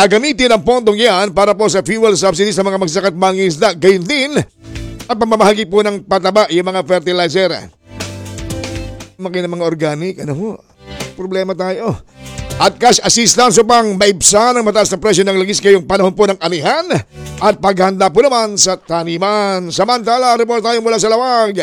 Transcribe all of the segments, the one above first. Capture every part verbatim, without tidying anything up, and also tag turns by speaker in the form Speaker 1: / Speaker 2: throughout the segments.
Speaker 1: Gagamitin ang pondong yan para po sa fuel subsidy sa mga magsakat mangingisda. Gayon din at pamamahagi po ng pataba, yung mga fertilizer. Mga mga organic, ano ho? Problema tayo. At cash assistance upang maibsan ang mataas na presyo ng langis ngayong panahon po ng anihan at paghanda po naman sa taniman. Samantala, report tayo mula sa Lawag.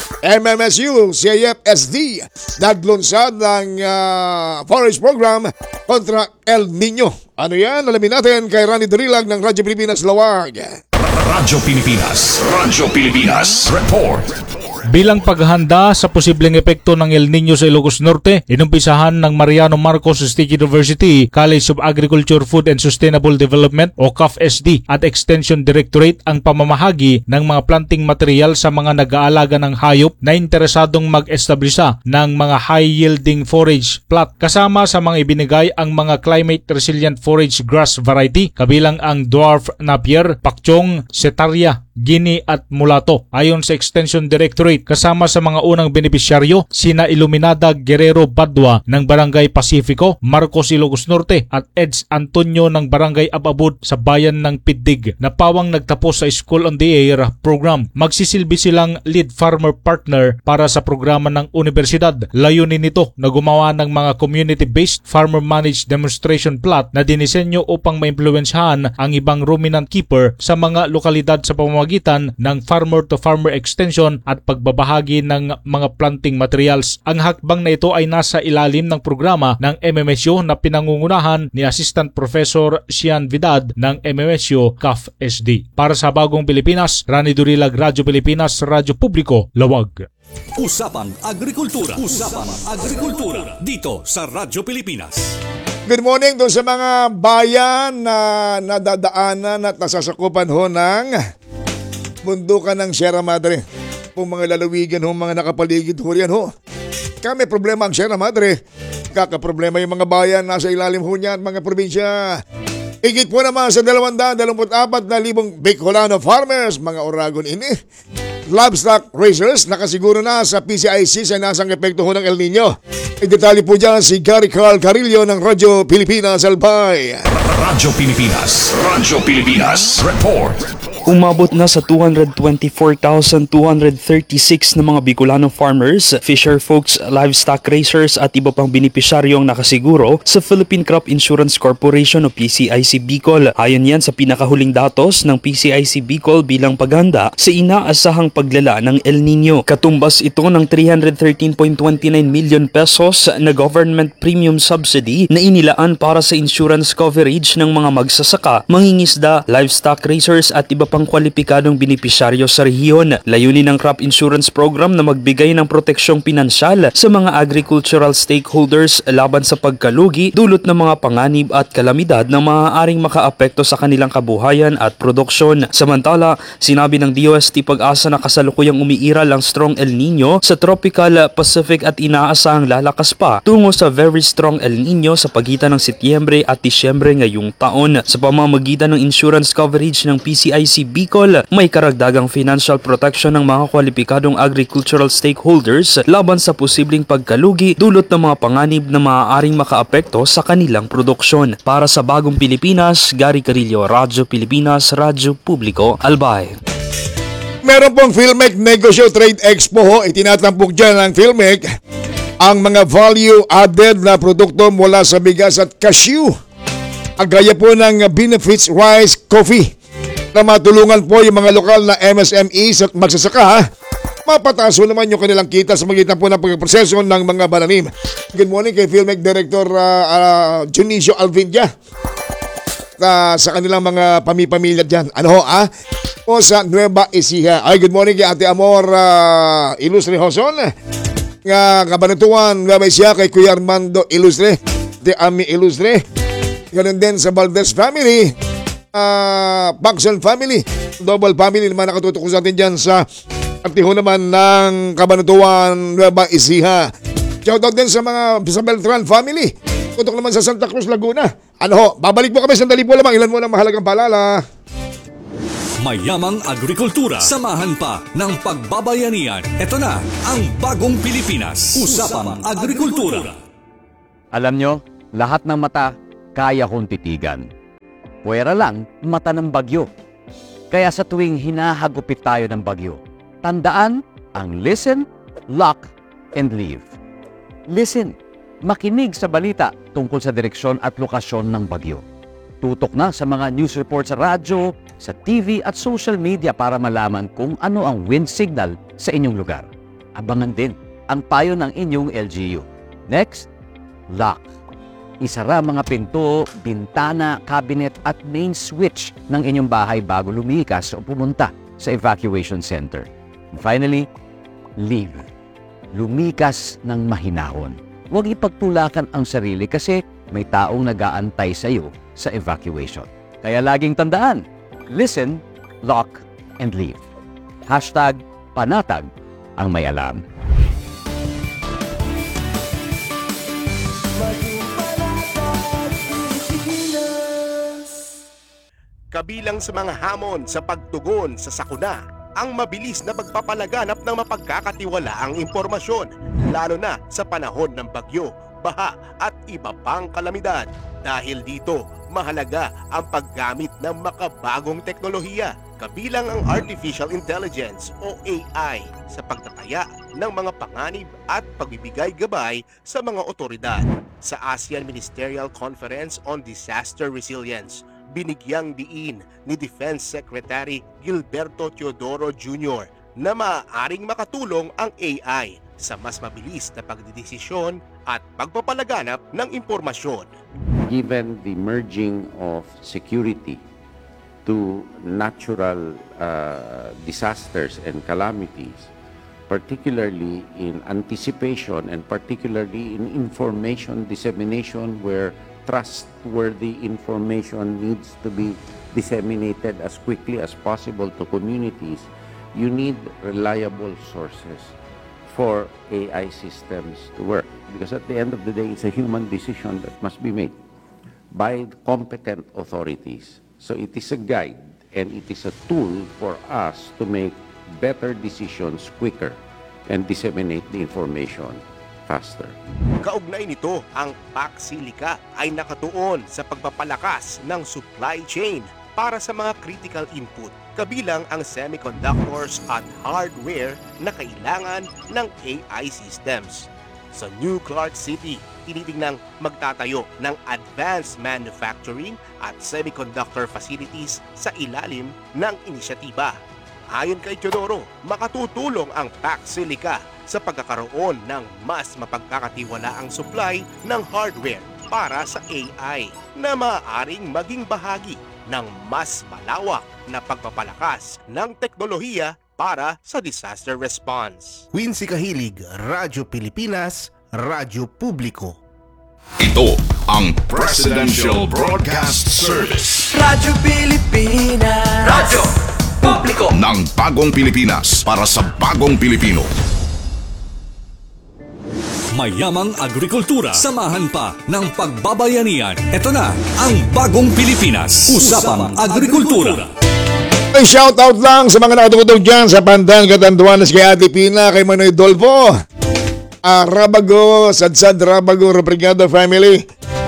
Speaker 1: M M S U, C I F S D, naglunsad ng uh, forage program kontra El Nino. Ano yan? Alamin natin kay Randy Durilag ng Radyo Pilipinas Lawag.
Speaker 2: Radyo Pilipinas, Radyo Pilipinas, report.
Speaker 3: Bilang paghahanda sa posibleng epekto ng El Nino sa Ilocos Norte, inumpisahan ng Mariano Marcos State University, College of Agriculture, Food and Sustainable Development o C A F S D at Extension Directorate ang pamamahagi ng mga planting material sa mga nag-aalaga ng hayop na interesadong mag-establisa ng mga high-yielding forage plot kasama sa mga ibinigay ang mga climate-resilient forage grass variety kabilang ang dwarf napier, pakchong, setaria, Guinea at Mulato. Ayon sa Extension Directorate, kasama sa mga unang benepisyaryo sina Iluminada Guerrero Badwa ng Barangay Pacifico, Marcos Ilocos Norte at Eds Antonio ng Barangay Ababud sa bayan ng Piddig na pawang nagtapos sa School on the Air program. Magsisilbi silang lead farmer partner para sa programa ng universidad. Layunin nito na gumawa ng mga community-based farmer-managed demonstration plot na dinisenyo upang maimpluwensyahan ang ibang ruminant keeper sa mga lokalidad sa pamamagitan ng farmer-to-farmer extension at pagbabahagi ng mga planting materials. Ang hakbang na ito ay nasa ilalim ng programa ng M M S U na pinangungunahan ni Assistant Professor Sian Vidad ng M M S U C A F S D. Para sa Bagong Pilipinas, Rani Durilag, Radyo Pilipinas, Radyo Publiko, Lawag.
Speaker 2: Usapang Agrikultura. Usapang Agrikultura dito sa Radyo Pilipinas.
Speaker 1: Good morning doon sa mga bayan na nadadaanan at nasasakupan ho ng bundukan ng Sierra Madre. Kung mga lalawigan ho, mga nakapaligid ho yan ho. Kaya may problema ang Sierra Madre. Kakaproblema yung mga bayan nasa ilalim ho niya at mga probinsya. Higit po naman sa dalawang daan dalawampu't apat na libong Bicolano farmers, mga Oragon ini. Livestock raisers nakasiguro na sa P C I C sa nasang epekto ho ng El Nino. I-detalye po dyan si Gary Carl Carillo ng Radyo Pilipinas Albay.
Speaker 2: Radyo Pilipinas, Radyo Pilipinas, report.
Speaker 4: Umabot na sa two hundred twenty-four thousand two hundred thirty-six na mga Bicolano farmers, fisher folks, livestock raisers at iba pang benepisyaryong nakasiguro sa Philippine Crop Insurance Corporation o P C I C Bicol. Ayon yan sa pinakahuling datos ng P C I C Bicol bilang paghanda sa inaasahang paglala ng El Nino. Katumbas ito ng three hundred thirteen point two nine million pesos na government premium subsidy na inilaan para sa insurance coverage ng mga magsasaka, mangingisda, livestock raisers at iba pang kwalipikadong benepisyaryo sa rehiyon. Layunin ng crop insurance program na magbigay ng proteksyong pinansyal sa mga agricultural stakeholders laban sa pagkalugi dulot ng mga panganib at kalamidad na maaaring makaapekto sa kanilang kabuhayan at produksyon. Samantala, sinabi ng D O S T Pag-asa na kasalukuyang umiiral ang strong El Nino sa tropical Pacific at inaasahang lalakas pa tungo sa very strong El Nino sa pagitan ng Setyembre at Disyembre ngayong taon. Sa pamamagitan ng insurance coverage ng P C I C Bicol, may karagdagang financial protection ng mga kwalipikadong agricultural stakeholders laban sa posibleng pagkalugi dulot ng mga panganib na maaaring makaapekto sa kanilang produksyon. Para sa Bagong Pilipinas, Gary Carillo, Radyo Pilipinas, Radyo Publiko, Albay.
Speaker 1: Meron pong Philmec Negosyo Trade Expo ho. Itinatampok dyan ng Philmec ang mga value added na produkto mula sa bigas at cashew. Agaya po ng Benefits Rice Coffee na matulungan po yung mga lokal na M S M Es at magsasaka. Mapataso naman yung kanilang kita sa magitan po ng pagproseso ng mga bananim. Good morning kay Philmec Director uh, uh, Junicio Alvindia uh, sa kanilang mga pamipamilya dyan. Ano ho ah? O sa Nueva Ecija. Ay, good morning kay Ate Amor uh, Ilustre Hoson. Nga Kabanatuan Nueva Ecija kay Kuya Armando Ilustre. Ate Ami Ilustre. Ganun din sa Valdez family. Uh, Paxson family, double family naman nakatutok sa atin dyan sa Atiho naman ng Kabanatuan Nueva Ecija. Shoutout din sa mga sa Beltran family, tutok naman sa Santa Cruz, Laguna. Ano ho, babalik po kami sandali po lamang, ilan mo ng mahalagang paalala.
Speaker 2: Mayamang agrikultura, samahan pa ng pagbabayanihan. Ito na ang Bagong Pilipinas. Usapang Agrikultura.
Speaker 5: Alam nyo, lahat ng mata kaya kong titigan. Puwera lang, mata ng bagyo. Kaya sa tuwing hinahagupit tayo ng bagyo, tandaan ang listen, lock, and leave. Listen, makinig sa balita tungkol sa direksyon at lokasyon ng bagyo. Tutok na sa mga news report sa radyo, sa T V at social media para malaman kung ano ang wind signal sa inyong lugar. Abangan din ang payo ng inyong L G U. Next, lock. Isara mga pinto, bintana, cabinet at main switch ng inyong bahay bago lumikas o pumunta sa evacuation center. And finally, leave. Lumikas ng mahinahon. Huwag ipagtulakan ang sarili kasi may taong nag-aantay sa iyo sa evacuation. Kaya laging tandaan, listen, lock, and leave. Hashtag panatag ang may alam.
Speaker 6: Kabilang sa mga hamon sa pagtugon sa sakuna, ang mabilis na pagpapalaganap ng mapagkakatiwalaang impormasyon, lalo na sa panahon ng bagyo, baha at iba pang kalamidad. Dahil dito, mahalaga ang paggamit ng makabagong teknolohiya, kabilang ang Artificial Intelligence o A I sa pagtataya ng mga panganib at pagbibigay gabay sa mga otoridad. Sa ASEAN Ministerial Conference on Disaster Resilience, binigyang diin ni Defense Secretary Gilberto Teodoro Junior na maaaring makatulong ang A I sa mas mabilis na pagdidesisyon at pagpapalaganap ng impormasyon.
Speaker 7: Given the merging of security to natural uh, disasters and calamities, particularly in anticipation and particularly in information dissemination where trustworthy information needs to be disseminated as quickly as possible to communities, you need reliable sources for A I systems to work. Because at the end of the day, it's a human decision that must be made by competent authorities. So it is a guide and it is a tool for us to make better decisions quicker and disseminate the information faster.
Speaker 6: Kaugnay nito, ang Paxilica ay nakatuon sa pagpapalakas ng supply chain para sa mga critical input, kabilang ang semiconductors at hardware na kailangan ng A I systems. Sa New Clark City, tinitingnang magtatayo ng advanced manufacturing at semiconductor facilities sa ilalim ng inisyatiba. Ayon kay Teodoro, makatutulong ang Paxilica sa pagkakaroon ng mas mapagkakatiwalaang supply ng hardware para sa A I na maaaring maging bahagi ng mas malawak na pagpapalakas ng teknolohiya para sa disaster response.
Speaker 8: Quincy Kahilig, Radyo Pilipinas, Radyo Publiko.
Speaker 2: Ito ang Presidential Broadcast Service
Speaker 9: Radyo Pilipinas, Radyo Publiko
Speaker 2: ng Bagong Pilipinas para sa Bagong Pilipino. Mayamang agrikultura, samahan pa ng pagbabayanihan. Ito na ang Bagong Pilipinas. Usapang Agrikultura.
Speaker 1: Ay, shout out lang sa mga nakatutog dyan sa Pandan, Catanduanes, kay Ate Pina, kay Manoy Dolfo, ah, Rabago, Sadsad Rabago, Rebrigado family,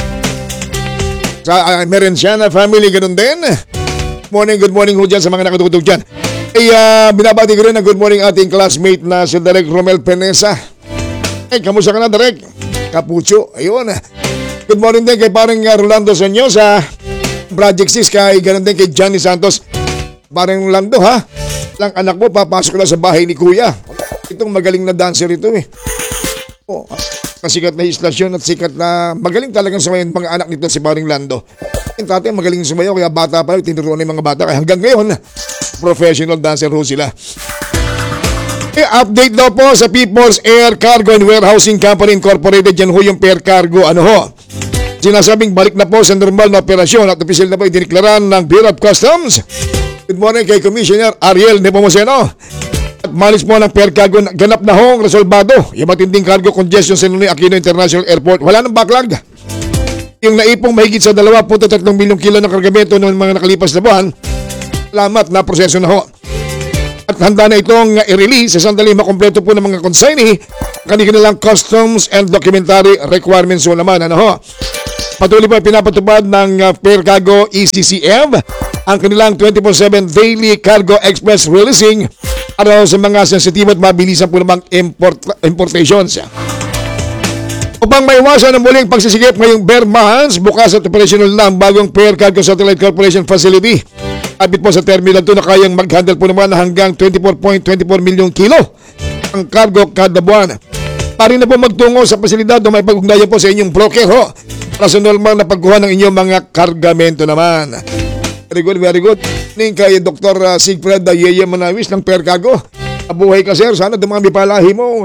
Speaker 1: sa uh, Merenciana family, ganun din. Morning, good morning ho dyan sa mga nakatutog dyan. Ay, uh, binabati ko rin ang good morning ating classmate na si Derek Romel Penesa. Ay, kamusta ka na, Derek? Kapucho, ayun. Good morning din kay parang uh, Rolando Senyosa, Project six, kay ganun din kay Johnny Santos. Parang Rolando, ha? Lang anak mo, papasok na sa bahay ni Kuya. Itong magaling na dancer ito, eh. Oh, kasikat na istasyon at sikat na magaling talagang sumayon mga anak nito si Paring Lando. Yung tatay magaling sumayo, kaya bata pa rin, tinuruan ng mga bata. Kaya hanggang ngayon, professional dancer ho sila. E, update daw po sa People's Air Cargo and Warehousing Company Incorporated. Yan ho yung Air Cargo. Ano ho? Sinasabing balik na po sa normal na operasyon at opisyal na po idiniklaran ng Bureau of Customs. Good morning kay Commissioner Ariel Nepomuceno. At malis po ng Air Cargo, ganap na hong resolbado yung matinding cargo congestion sa Ninoy Aquino International Airport. Wala nang backlog. Yung naipong mahigit sa two point three milyong kilo ng kargamento ng mga nakalipas na buwan, salamat na proseso na ho. At handa na itong i-release sa sandali makompleto po ng mga consignee, kanina lang customs and documentary requirements ho naman. Ano ho? Patuloy po pinapatupad ng uh, Fair Cargo E C C F ang kanilang twenty-four seven Daily Cargo Express Releasing araw sa mga sensitibo at mabilisan po namang import, importations. Upang maiwasan ang muling pagsisigip ngayong bare months, bukas at operational na ang bagong Fair Cargo Satellite Corporation Facility. Abit po sa terminal two na kayang mag-handle po naman hanggang twenty-four point two four milyong kilo ang cargo kada buwan. Pari na po magtungo sa pasilidad o may pag-ugnayan po sa inyong broker ho para sa normal na pagkuha ng inyong mga kargamento naman. Very good, very good. Ning kay Doctor Sigfred Yeye Manawis ng Fair Cargo. Abuhay ka sir, sana dumami palahi mo.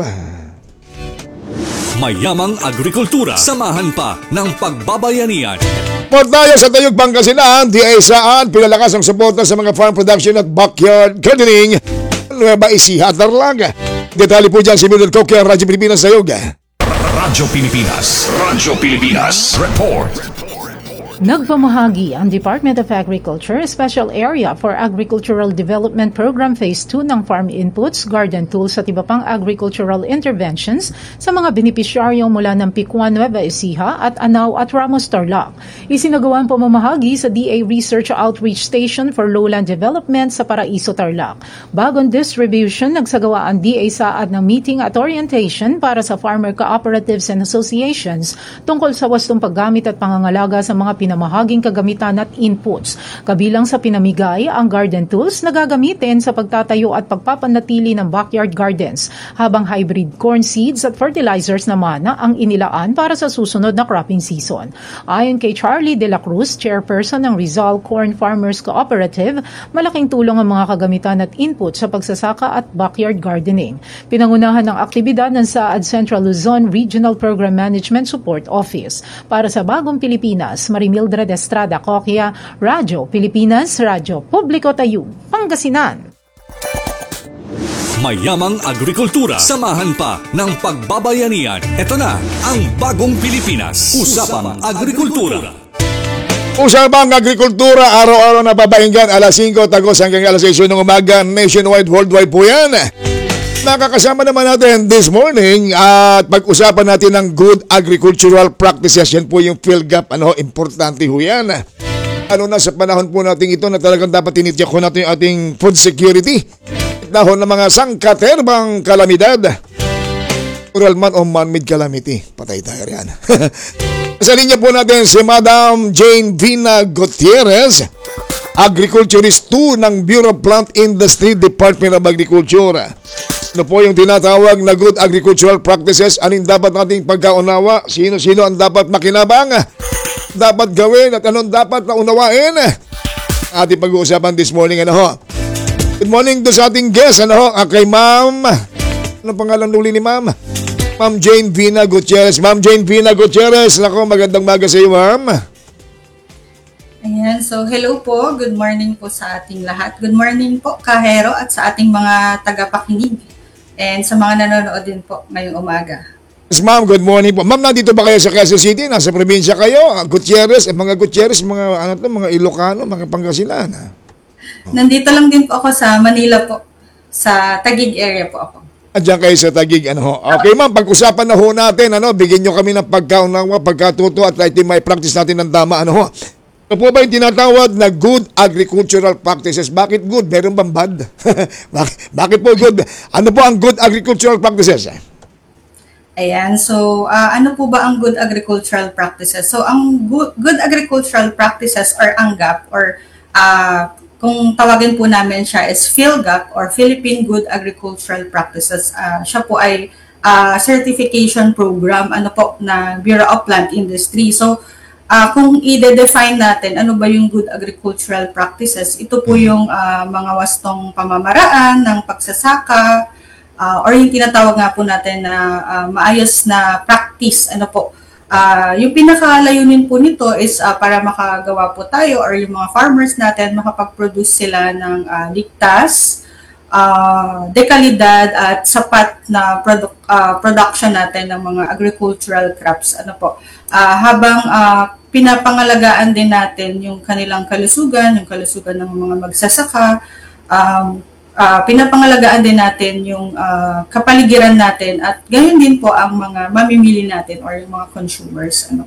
Speaker 2: Mayamang agrikultura, samahan pa ng pagbabayanihan.
Speaker 1: Por tayo sa Tayog Pangasinan, di ay saan pinalakas ang suporta sa mga farm production at backyard gardening. Nueva Ecija, Tarlac. Detalye po dyan si Mildred Coque, Radyo Pilipinas Tayog.
Speaker 2: Radyo Pilipinas, Radyo Pilipinas, report.
Speaker 10: Nagpamahagi ang Department of Agriculture Special Area for Agricultural Development Program Phase two ng farm inputs, garden tools at iba pang agricultural interventions sa mga benepisyaryo mula ng Picuan, Nueva Ecija at Anao at Ramos, Tarlac. Isinagawang pamamahagi sa D A Research Outreach Station for Lowland Development sa Paraiso, Tarlac. Bagong distribution, nagsagawa ang D A saad ng meeting at orientation para sa farmer cooperatives and associations tungkol sa wastong paggamit at pangangalaga sa mga pinamahaging kagamitan at inputs. Kabilang sa pinamigay ang garden tools na gagamitin sa pagtatayo at pagpapanatili ng backyard gardens, habang hybrid corn seeds at fertilizers naman na ang inilaan para sa susunod na cropping season. Ayon kay Charlie De La Cruz, chairperson ng Rizal Corn Farmers Cooperative, malaking tulong ang mga kagamitan at input sa pagsasaka at backyard gardening. Pinangunahan ng aktibidad ng Saad Central Luzon Regional Program Management Support Office. Para sa Bagong Pilipinas, Marimil Mildred Estrada Coquia, Radyo Pilipinas, Radyo Publiko Tayug, Pangasinan.
Speaker 2: Mayamang agrikultura, samahan pa ng pagbabayanihan. Ito na ang Bagong Pilipinas, Usapang Agrikultura.
Speaker 1: Usapang Agrikultura, araw-araw na babahinggan alas singko tagos hanggang alas sais ng umaga, nationwide, worldwide po yan. Nakakasama naman natin this morning at pag-usapan natin ng good agricultural practices. Yan po yung PhilGAP. Ano, importante ho yan. Ano na sa panahon po natin ito na talagang dapat tinitiyak ko natin yung ating food security. Dahon ng mga sangkaterbang kalamidad. Natural man o man-made calamity. Patay tayo yan. Sa linya po natin si Madam Jane Vina Gutierrez, Agriculturist two ng Bureau of Plant Industry, Department of Agriculture. Ano po yung tinatawag na good agricultural practices? Anong dapat nating pagkaunawa? Sino-sino ang dapat makinabang? Dapat gawin at anong dapat na unawain? Ating pag-uusapan this morning. Ano ho? Good morning to sa ating guest. Ano ho? Kay Ma'am. Anong pangalan uli ni Ma'am? Ma'am Jane Vina Gutierrez. Ma'am Jane Vina Gutierrez. Nako, magandang maga sa iyo, Ma'am.
Speaker 11: Ayan, so hello po. Good morning po sa ating lahat. Good morning po, Kahero, at sa ating mga tagapakinig. And sa mga nanonood din po ngayong umaga.
Speaker 1: Yes, ma'am. Good morning po. Ma'am, nandito ba kayo sa Quezon City? Nasa probinsya kayo? Gutierrez, eh, mga Gutierrez, mga ano to, mga Ilocano, mga Pangasinan.
Speaker 11: Oh. Nandito lang din po ako sa Manila po. Sa Taguig area po ako.
Speaker 1: Andiyan kayo sa Taguig, ano ho? Okay, ma'am, pag-usapan na ho natin, ano, bigyan nyo kami ng pagkaunawa, pagkatuto, at right may practice natin ng tama, ano ho? Ito po ba yung tinatawag na good agricultural practices? Bakit good? Meron bang bad? bakit, bakit po good? Ano po ang good agricultural practices?
Speaker 11: Ayan, so uh, ano po ba ang good agricultural practices? So ang good, good agricultural practices or ang GAP or uh, kung tawagin po namin siya is PhilGAP or Philippine Good Agricultural Practices. Uh, siya po ay uh, certification program ano po na Bureau of Plant Industry. So Uh, kung i-define natin ano ba yung good agricultural practices, ito po yung uh, mga wastong pamamaraan ng pagsasaka uh, or yung tinatawag nga po natin na uh, maayos na practice. Ano po, uh, yung pinakalayunin po nito is uh, para makagawa po tayo or yung mga farmers natin makapag-produce sila ng uh, ligtas, uh, dekalidad at sapat na produ- uh, production natin ng mga agricultural crops. Ano po, uh, habang uh, pinapangalagaan din natin yung kanilang kalusugan, yung kalusugan ng mga magsasaka, um, uh, pinapangalagaan din natin yung uh, kapaligiran natin at gayon din po ang mga mamimili natin or yung mga consumers. Ano po.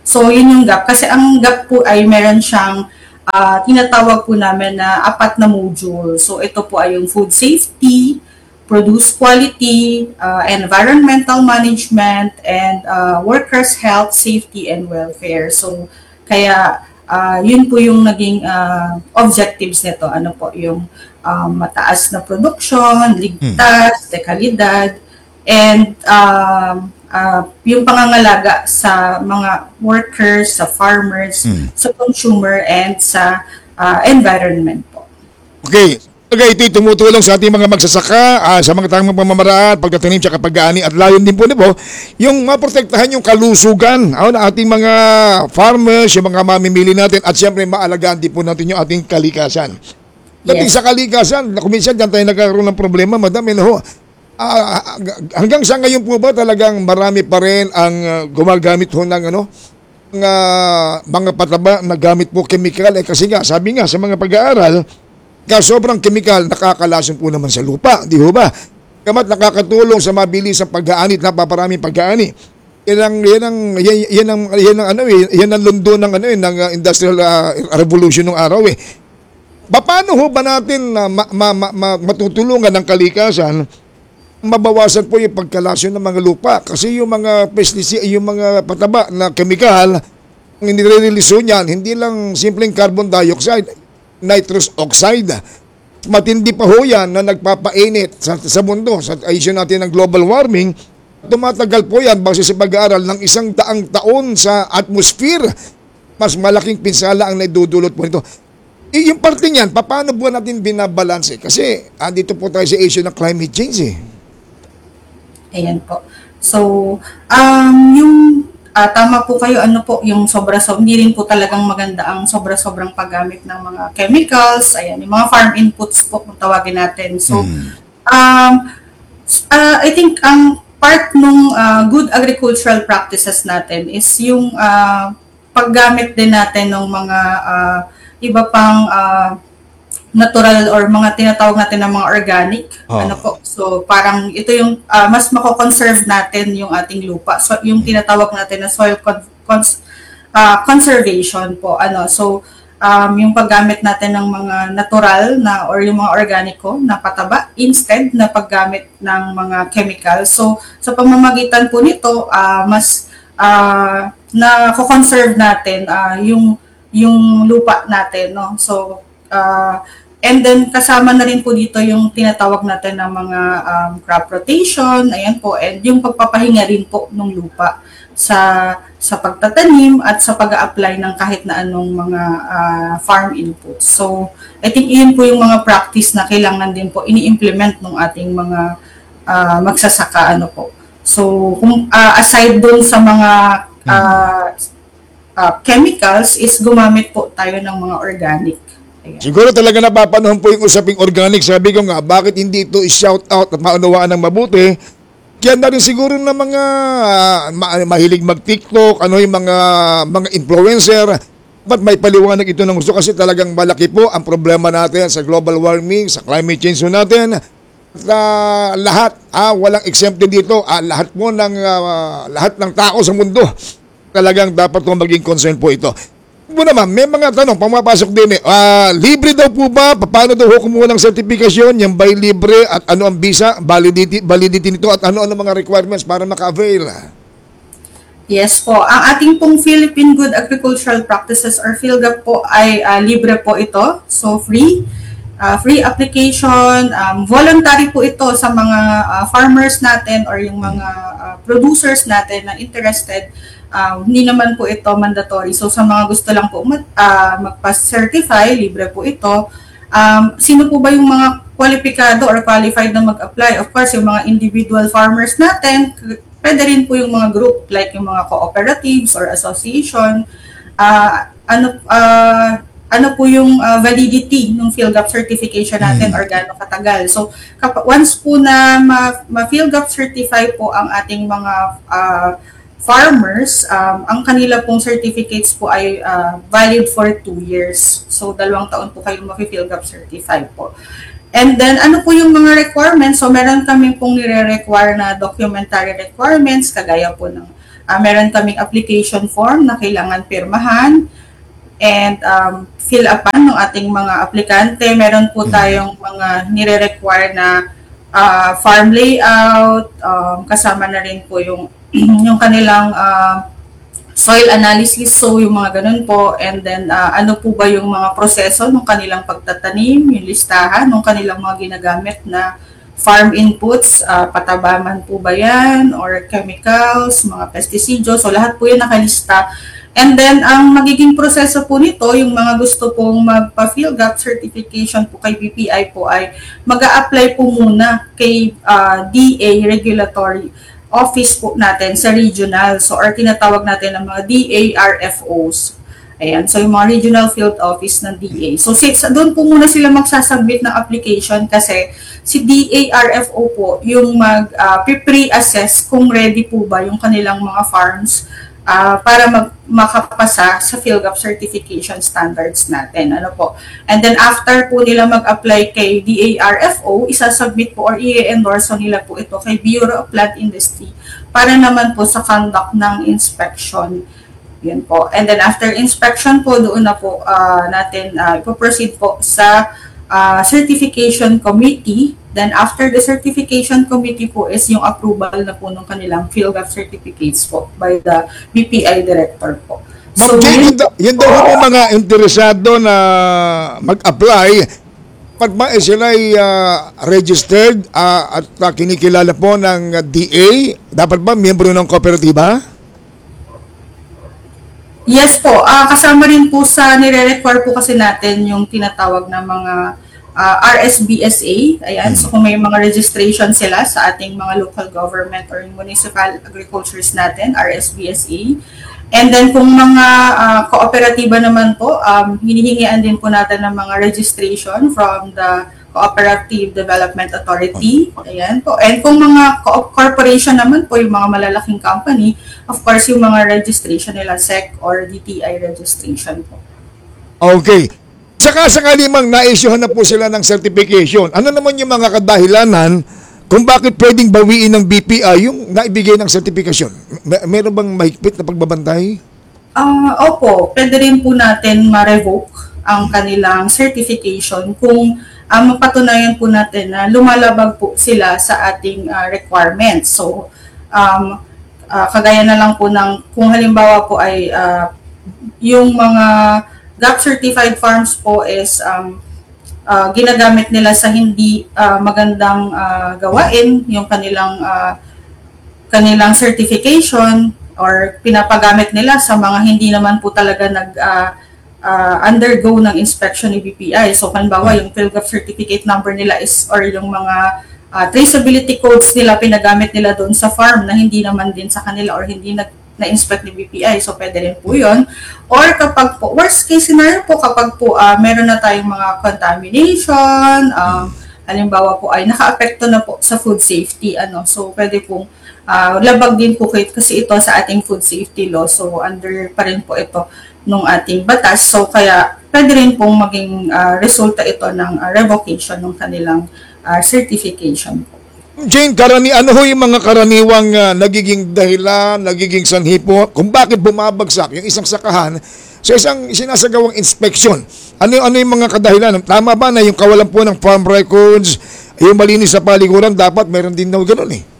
Speaker 11: So, yun yung gap. Kasi ang gap po ay meron siyang ah, tinatawag po namin na apat na module. So, ito po ay yung food safety, produce quality, uh, environmental management, and uh, workers' health, safety, and welfare. So, kaya uh, yun po yung naging uh, objectives nito. Ano po, yung um, mataas na production, ligtas, dekalidad, and um, uh, yung pangangalaga sa mga workers, sa farmers, sa consumer, and sa uh, environment po.
Speaker 1: Okay. Okay, ito tumutulong sa ating mga magsasaka, ah, sa mga tamang pamamaraan, pagtatanim sa pag-aani at layon din po nito, yung maprotektahan yung kalusugan ah, ng ating mga farmers, yung mga mamimili natin at siyempre maalagaan din po natin yung ating kalikasan. Dating
Speaker 11: Yes.
Speaker 1: sa kalikasan, na kuminsan dyan tayo nagkaroon ng problema, madam, eh, no? Ah, hanggang sa ngayon po ba talagang marami pa rin ang ah, gumagamit ho ng ano, ng, ah, mga pataba na gamit po chemical? Eh kasi nga, sabi nga sa mga pag-aaral, kasi sobrang chemical, nakakalason po naman sa lupa, di ho ba? Kamat nakakatulong sa mabilis ang pag-aani at napaparaming pag-aani. Yan ang yan ang yan, yan ang yan ang ano eh, yan ang lundo ng ano eh, ng uh, industrial uh, revolution ng araw eh. Paano ho ba natin uh, ma, ma, ma, ma, matutulungan ng kalikasan mabawasan po yung pagkalasyon ng mga lupa kasi yung mga pesticide, yung mga pataba na chemical ang nire-release niyan hindi lang simpleng carbon dioxide, nitrous oxide. Matindi pa ho yan na nagpapainit sa, sa mundo. Sa issue natin ng global warming, tumatagal po yan base sa pag-aaral ng isang daang taon sa atmosphere. Mas malaking pinsala ang naidudulot po nito. E, yung parte niyan, paano po natin binabalanse? Kasi andito po tayo sa issue ng climate change eh.
Speaker 11: Ayan po. So, um, yung Ah, tama po kayo, ano po, yung sobra-sobra, hindi rin po talagang maganda ang sobra-sobrang paggamit ng mga chemicals, ayan, yung mga farm inputs po kung tawagin natin. So, um, uh, I think ang part ng uh, good agricultural practices natin is yung uh, paggamit din natin ng mga uh, iba pang uh, natural or mga tinatawag natin ng mga organic.
Speaker 1: Oh.
Speaker 11: Ano po? So parang ito yung uh, mas mako-conserve natin yung ating lupa. So yung tinatawag natin na soil con- cons- uh, conservation po. Ano? So um, yung paggamit natin ng mga natural na or yung mga organiko na pataba instead na paggamit ng mga chemical. So sa pamamagitan po nito, uh, mas uh, na-conserve natin uh, yung yung lupa natin, no? So uh, and then kasama na rin po dito yung tinatawag natin ng mga um, crop rotation, ayan po, and yung pagpapahinga rin po ng lupa sa sa pagtatanim at sa pag-a-apply ng kahit na anong mga uh, farm inputs. So, I think iyon po yung mga practice na kailangan din po ini-implement ng ating mga uh, magsasaka, ano po. So, kung uh, aside doon sa mga uh, uh, chemicals is gumamit po tayo ng mga organic. Ayan.
Speaker 1: Siguro talaga napapanahon po yung usaping organic. Sabi ko nga, bakit hindi ito i-shout out at maunawaan ng mabuti? Kaya na rin siguro na mga uh, ma- mahilig mag-TikTok, ano yung mga mga influencer, ba't may paliwanag ito ng gusto? Kasi talagang malaki po ang problema natin sa global warming, sa climate change natin. At uh, lahat, ah, walang exempted dito, ah, lahat po ng, uh, lahat ng tao sa mundo, talagang dapat po maging concern po ito. Po naman, may mga tanong, pumapasok din eh. Uh, libre daw po ba? Paano daw kumuha ng sertifikasyon? Yung by libre at ano ang visa, validity, validity nito at ano-ano mga requirements para maka-avail?
Speaker 11: Yes po. Ang ating pong Philippine Good Agricultural Practices or PhilGAP po ay uh, libre po ito. So free. Uh, free application. Um, voluntary po ito sa mga uh, farmers natin or yung mga uh, producers natin na interested. Uh, hindi naman po ito mandatory. So sa mga gusto lang po mag, uh, magpa-certify, libre po ito. Um, sino po ba yung mga kwalipikado or qualified na mag-apply? Of course, yung mga individual farmers natin, pwede rin po yung mga group like yung mga cooperatives or association. Uh, ano uh, ano po yung uh, validity ng PhilGAP certification natin mm. or gaano katagal. So kap- once po na ma- ma-PhilGAP certify po ang ating mga uh, farmers, um, ang kanila pong certificates po ay uh, valid for two years. So, dalawang taon po kayong mapi-PhilGAP certified po. And then, ano po yung mga requirements? So, meron kami pong nire-require na documentary requirements, kagaya po ng uh, meron kaming application form na kailangan pirmahan and um, fill upan ng ating mga aplikante. Meron po tayong mga nire-require na uh, farm layout, um, kasama na rin po yung, yung kanilang uh, soil analysis, so yung mga ganun po, and then uh, ano po ba yung mga proseso ng kanilang pagtatanim, yung listahan ng kanilang mga ginagamit na farm inputs, uh, pataba man po ba yan, or chemicals, mga pesticides, so lahat po yun nakalista. And then, ang magiging proseso po nito, yung mga gusto pong magpa-field gap certification po kay B P I po ay mag-a-apply po muna kay uh, D A Regulatory Office po natin sa regional. So, or tinatawag natin ng mga D A R F Os. Ayan, so yung mga regional field office ng D A. So, since doon po muna sila magsasubmit ng application kasi si D A R F O po yung mag-pre-assess uh, kung ready po ba yung kanilang mga farms Uh, para mag makapasa sa field gap certification standards natin. Ano po? And then after po nila mag-apply kay D A R F O, isasubmit po or i-endorse nila po ito kay Bureau of Plant Industry para naman po sa conduct ng inspection. Yun po. And then after inspection po, doon na po uh, natin uh, ipo-proceed po sa uh, certification committee. Then after the certification committee po is yung approval na po ng kanilang field gap certificates po by the B P I director po.
Speaker 1: So, yun, yun daw po mga interesado na mag-apply, pag ba eh, sila ay uh, registered uh, at uh, kinikilala po ng D A, dapat ba miyembro ng kooperatiba?
Speaker 11: Yes po, uh, kasama rin po sa nire-require po kasi natin yung tinatawag na mga uh, R S B S A. Ayan, so kung may mga registration sila sa ating mga local government or municipal agricultures natin, R S B S A. And then kung mga uh, kooperatiba naman po, um, hinihingian din po natin ng mga registration from the Cooperative Development Authority. Ayan po. And kung mga co- corporation naman po, yung mga malalaking company, of course, yung mga registration nila, S E C or D T I registration po.
Speaker 1: Okay. Saka sakali mang na-issuehan na po sila ng certification, ano naman yung mga kadahilanan kung bakit pwedeng bawiin ng B P I yung naibigay ng certification? Mer- meron bang mahigpit na pagbabantay?
Speaker 11: Uh, opo, pwede rin po natin ma-revoke ang kanilang certification kung uh, mapatunayan po natin na lumalabag po sila sa ating uh, requirements. So, um, uh, kagaya na lang po ng kung halimbawa po ay uh, yung mga G A P-certified farms po is um, uh, ginagamit nila sa hindi uh, magandang uh, gawain, yung kanilang uh, kanilang certification or pinapagamit nila sa mga hindi naman po talaga nag uh, uh, undergo ng inspection ni B P I. So, halimbawa, yung field gap certificate number nila is or yung mga uh, traceability codes nila pinagamit nila doon sa farm na hindi naman din sa kanila or hindi nag na-inspect ni B P I. So, pwede rin po yun. Or kapag po, worst case scenario po, kapag po uh, meron na tayong mga contamination, um, halimbawa po ay naka-apekto na po sa food safety. Ano, so, pwede pong uh, labag din po kasi ito sa ating food safety law. So, under pa rin po ito nung ating batas. So, kaya pwede rin pong maging uh, resulta ito ng uh, revocation ng kanilang uh, certification po.
Speaker 1: Jane, karani, ano ho yung mga karaniwang uh, nagiging dahilan, nagiging sanhi po kung bakit bumabagsak yung isang sakahan sa isang sinasagawang inspection? Ano, ano yung mga kadahilan? Tama ba na yung kawalan po ng farm records, yung malinis sa paliguran, dapat meron din daw gano'n eh?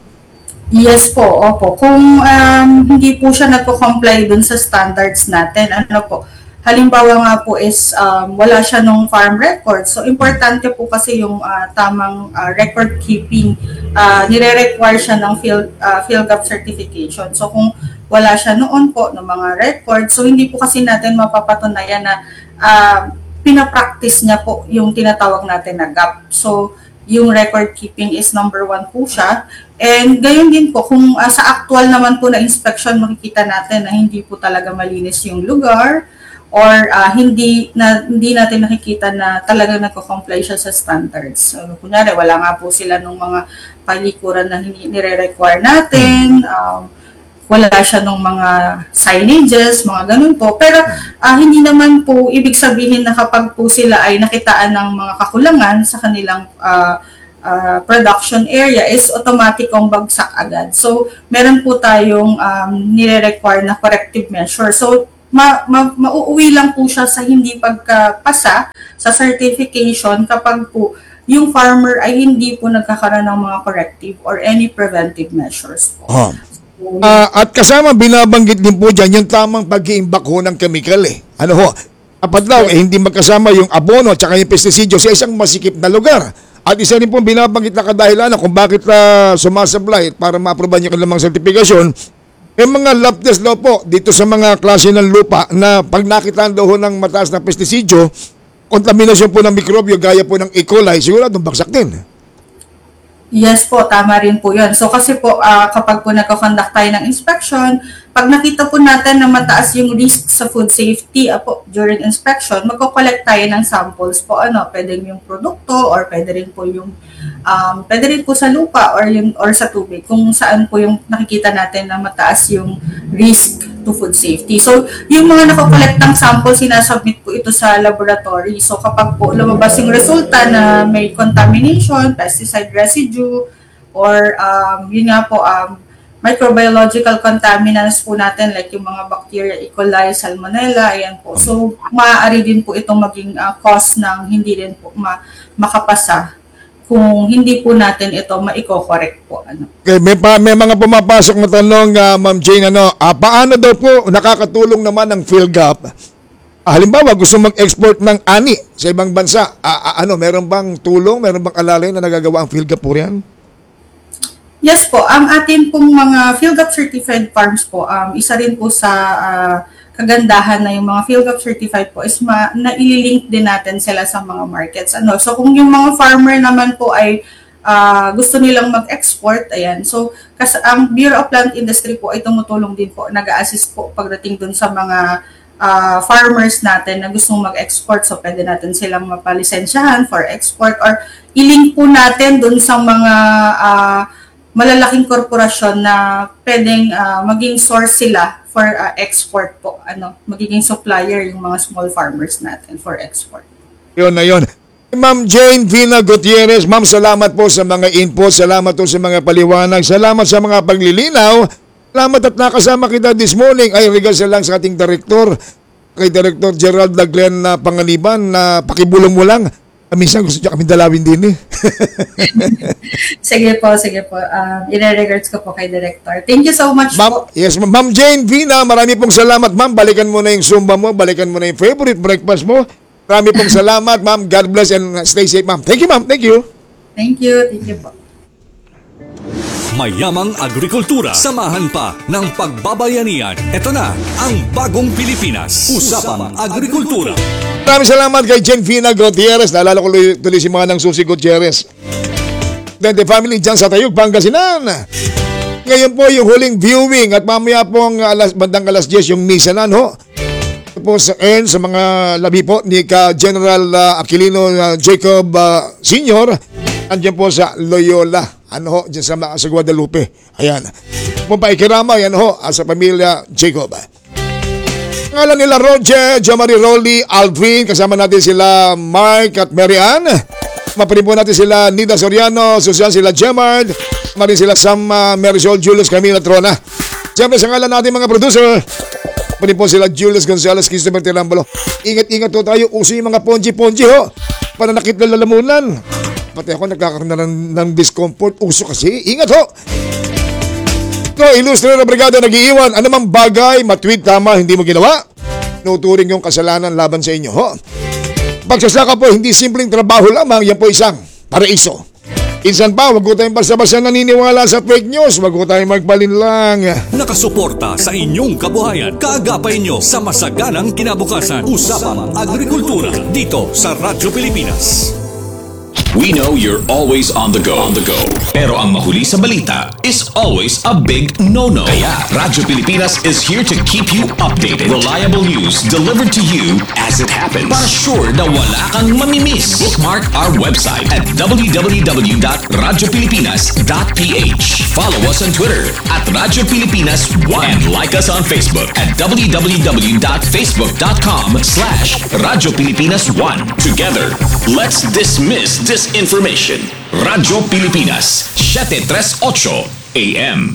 Speaker 11: Yes po, opo. Kung um, hindi po siya nagko-comply dun sa standards natin, ano po, halimbawa nga po is um, wala siya nung farm record. So, importante po kasi yung uh, tamang uh, record keeping. Uh, nire-require siya ng field, uh, field gap certification. So, kung wala siya noon po ng mga record, so hindi po kasi natin mapapatunayan na uh, pinapractice niya po yung tinatawag natin na gap. So, yung record keeping is number one po siya. And gayon din po, kung uh, sa actual naman po na inspection, makikita natin na hindi po talaga malinis yung lugar, or uh, hindi na hindi natin nakikita na talagang nagko-comply siya sa standards. So, kunyari, wala nga po sila nung mga palikuran na hindi nire-require natin, um, wala siya nung mga signages, mga ganun po. Pero uh, hindi naman po ibig sabihin na kapag po sila ay nakitaan ng mga kakulangan sa kanilang uh, uh, production area is automatic kong bagsak agad. So, meron po tayong um, nire-require na corrective measure. So, ma ma mauuwi lang po siya sa hindi pagkapasa sa certification kapag po yung farmer ay hindi po nagkakaroon ng mga corrective or any preventive measures po.
Speaker 1: Oh. Uh, at kasama binabanggit din po dyan yung tamang pag-iimbak ho ng chemical eh. Ano ho? Apat daw eh, hindi magkasama yung abono at saka yung pestisidyo sa isang masikip na lugar. At isa rin po binabanggit na kadahilan kung bakit uh, sumasablay para ma-aproban yung kanilang sertifikasyon. May mga lab test daw po dito sa mga klase ng lupa na pag nakitaan daw ho ng mataas na pestisidyo, kontaminasyon po ng mikrobyo gaya po ng E. coli, siguradong bagsak din.
Speaker 11: Yes po, tama rin po yun. So kasi po uh, kapag po nagko-conduct tayo ng inspection, pag nakita po natin na mataas yung risk sa food safety uh, po, during inspection, magko-collect tayo ng samples po. Ano, pwede yung produkto or pwede rin po yung um, pwede rin po sa lupa or yung or sa tubig kung saan po yung nakikita natin na mataas yung risk to food safety. So, yung mga nako-collect ng sample, sinasubmit po ito sa laboratory. So, kapag po lumabas yung resulta na may contamination, pesticide residue, or um, yun nga po, um, microbiological contaminants po natin like yung mga bacteria, E. coli, salmonella, ayan po. So, maaari din po itong maging uh, cause ng hindi rin po ma- makapasa kung hindi po natin ito ma-eco-correct po. Ano.
Speaker 1: Okay, may, pa, may mga pumapasok na tanong, uh, Ma'am Jane, ano, ah, paano daw po nakakatulong naman ng PhilGap? Ah, halimbawa, gusto mag-export ng ani sa ibang bansa. Ah, ah, ano, meron bang tulong, meron bang alalay na nagagawa ang PhilGap po riyan?
Speaker 11: Yes po, ang atin pong mga PhilGap certified farms po, um, isa rin po sa uh, kagandahan na yung mga PhilGap certified po is ma- na-link din natin sila sa mga markets. Ano? So kung yung mga farmer naman po ay uh, gusto nilang mag-export, ayan. So kasi ang Bureau of Plant Industry po ay tumutulong din po, nag-a-assist po pagdating dun sa mga uh, farmers natin na gustong mag-export. So pwede natin silang mapalisensyahan for export or i-link po natin dun sa mga uh, malalaking korporasyon na pwedeng uh, maging source sila for uh, export po, ano, magiging supplier yung mga small farmers natin for export.
Speaker 1: Yun na yun. Ma'am Jane Vina Gutierrez, ma'am, salamat po sa mga input, salamat po sa mga paliwanag, salamat sa mga paglilinaw, salamat at nakasama kita this morning. Ay, regards lang sa ating director, kay Director Gerald Laglen na Panganiban, na pakibulong mo lang. Minsan gusto niya kami dalawin din eh.
Speaker 11: Sige po, sige po. Um, ire-regards ko po kay Director. Thank you so much
Speaker 1: Ma'am,
Speaker 11: po.
Speaker 1: yes, Ma'am Jane Vina, marami pong salamat, ma'am. Balikan mo na yung Zumba mo, balikan mo na yung favorite breakfast mo. Marami pong salamat, ma'am. God bless and stay safe, ma'am. Thank you, ma'am. Thank you.
Speaker 11: Thank you. Thank you po.
Speaker 2: Mayamang agrikultura, samahan pa ng pagbabayanihan. Ito na ang Bagong Pilipinas. Usapang Agrikultura.
Speaker 1: Maraming salamat kay Jane Vina Gutierrez. Naalala ko tuloy si mga ng Susi Gutierrez. Then the family dyan sa Tayug, Pangasinan. Ngayon po yung huling viewing at mamaya pong alas, bandang alas diyes yung misanan ho. Ito po sa end sa mga labi po ni ka General uh, Aquilino uh, Jacob uh, Senior. Andiyan po sa Loyola. Ano ho, dyan sa, sa Guadalupe. Ayan. Kung paikirama, yan ho, sa pamilya Jacob. Ngalan nila Roger, Jomari Rolly, Alvin. Kasama natin sila Mark at Mary Ann. Maparin po natin sila Nida Soriano, Susan, sila Gemard. Marin sila Sam, uh, Marisol, Julius, Camila, Trona. Siyempre sa ngalan natin mga producer. Maparin po sila Julius Gonzalez, Christopher Tirambolo. Ingat-ingat po tayo. Uso yung mga ponji-ponji ho. Pananakit na lalamunan. Pati ako nagkakaroon na ng, ng discomfort. Uso kasi. Ingat ho! Ito, Illustrator na Brigada nag-iiwan. Anumang bagay, matweet tama, hindi mo ginawa. Nuturing yung kasalanan laban sa inyo, ho? Pagsasaka po, hindi simpleng trabaho lamang. Yan po isang paraiso. Insan pa, wag ko tayong basta-basta naniniwala sa fake news. Wag ko tayong magpalinlang.
Speaker 2: Nakasuporta sa inyong kabuhayan. Kaagapay nyo sa masaganang kinabukasan. Usapang Agrikultura dito sa Radyo Pilipinas.
Speaker 12: We know you're always on the go. On the go. Pero ang mahuli sa balita is always a big no-no. Kaya Radyo Pilipinas is here to keep you updated. Reliable news delivered to you as it happens. Para sure na wala kang mamimiss. Bookmark our website at w w w dot radyo pilipinas dot p h. Follow us on Twitter at Radyo Pilipinas one. And like us on Facebook at w w w dot facebook dot com slash Radyo Pilipinas one. Together, let's dismiss disinformation. Radyo Pilipinas, seven thirty-eight A M.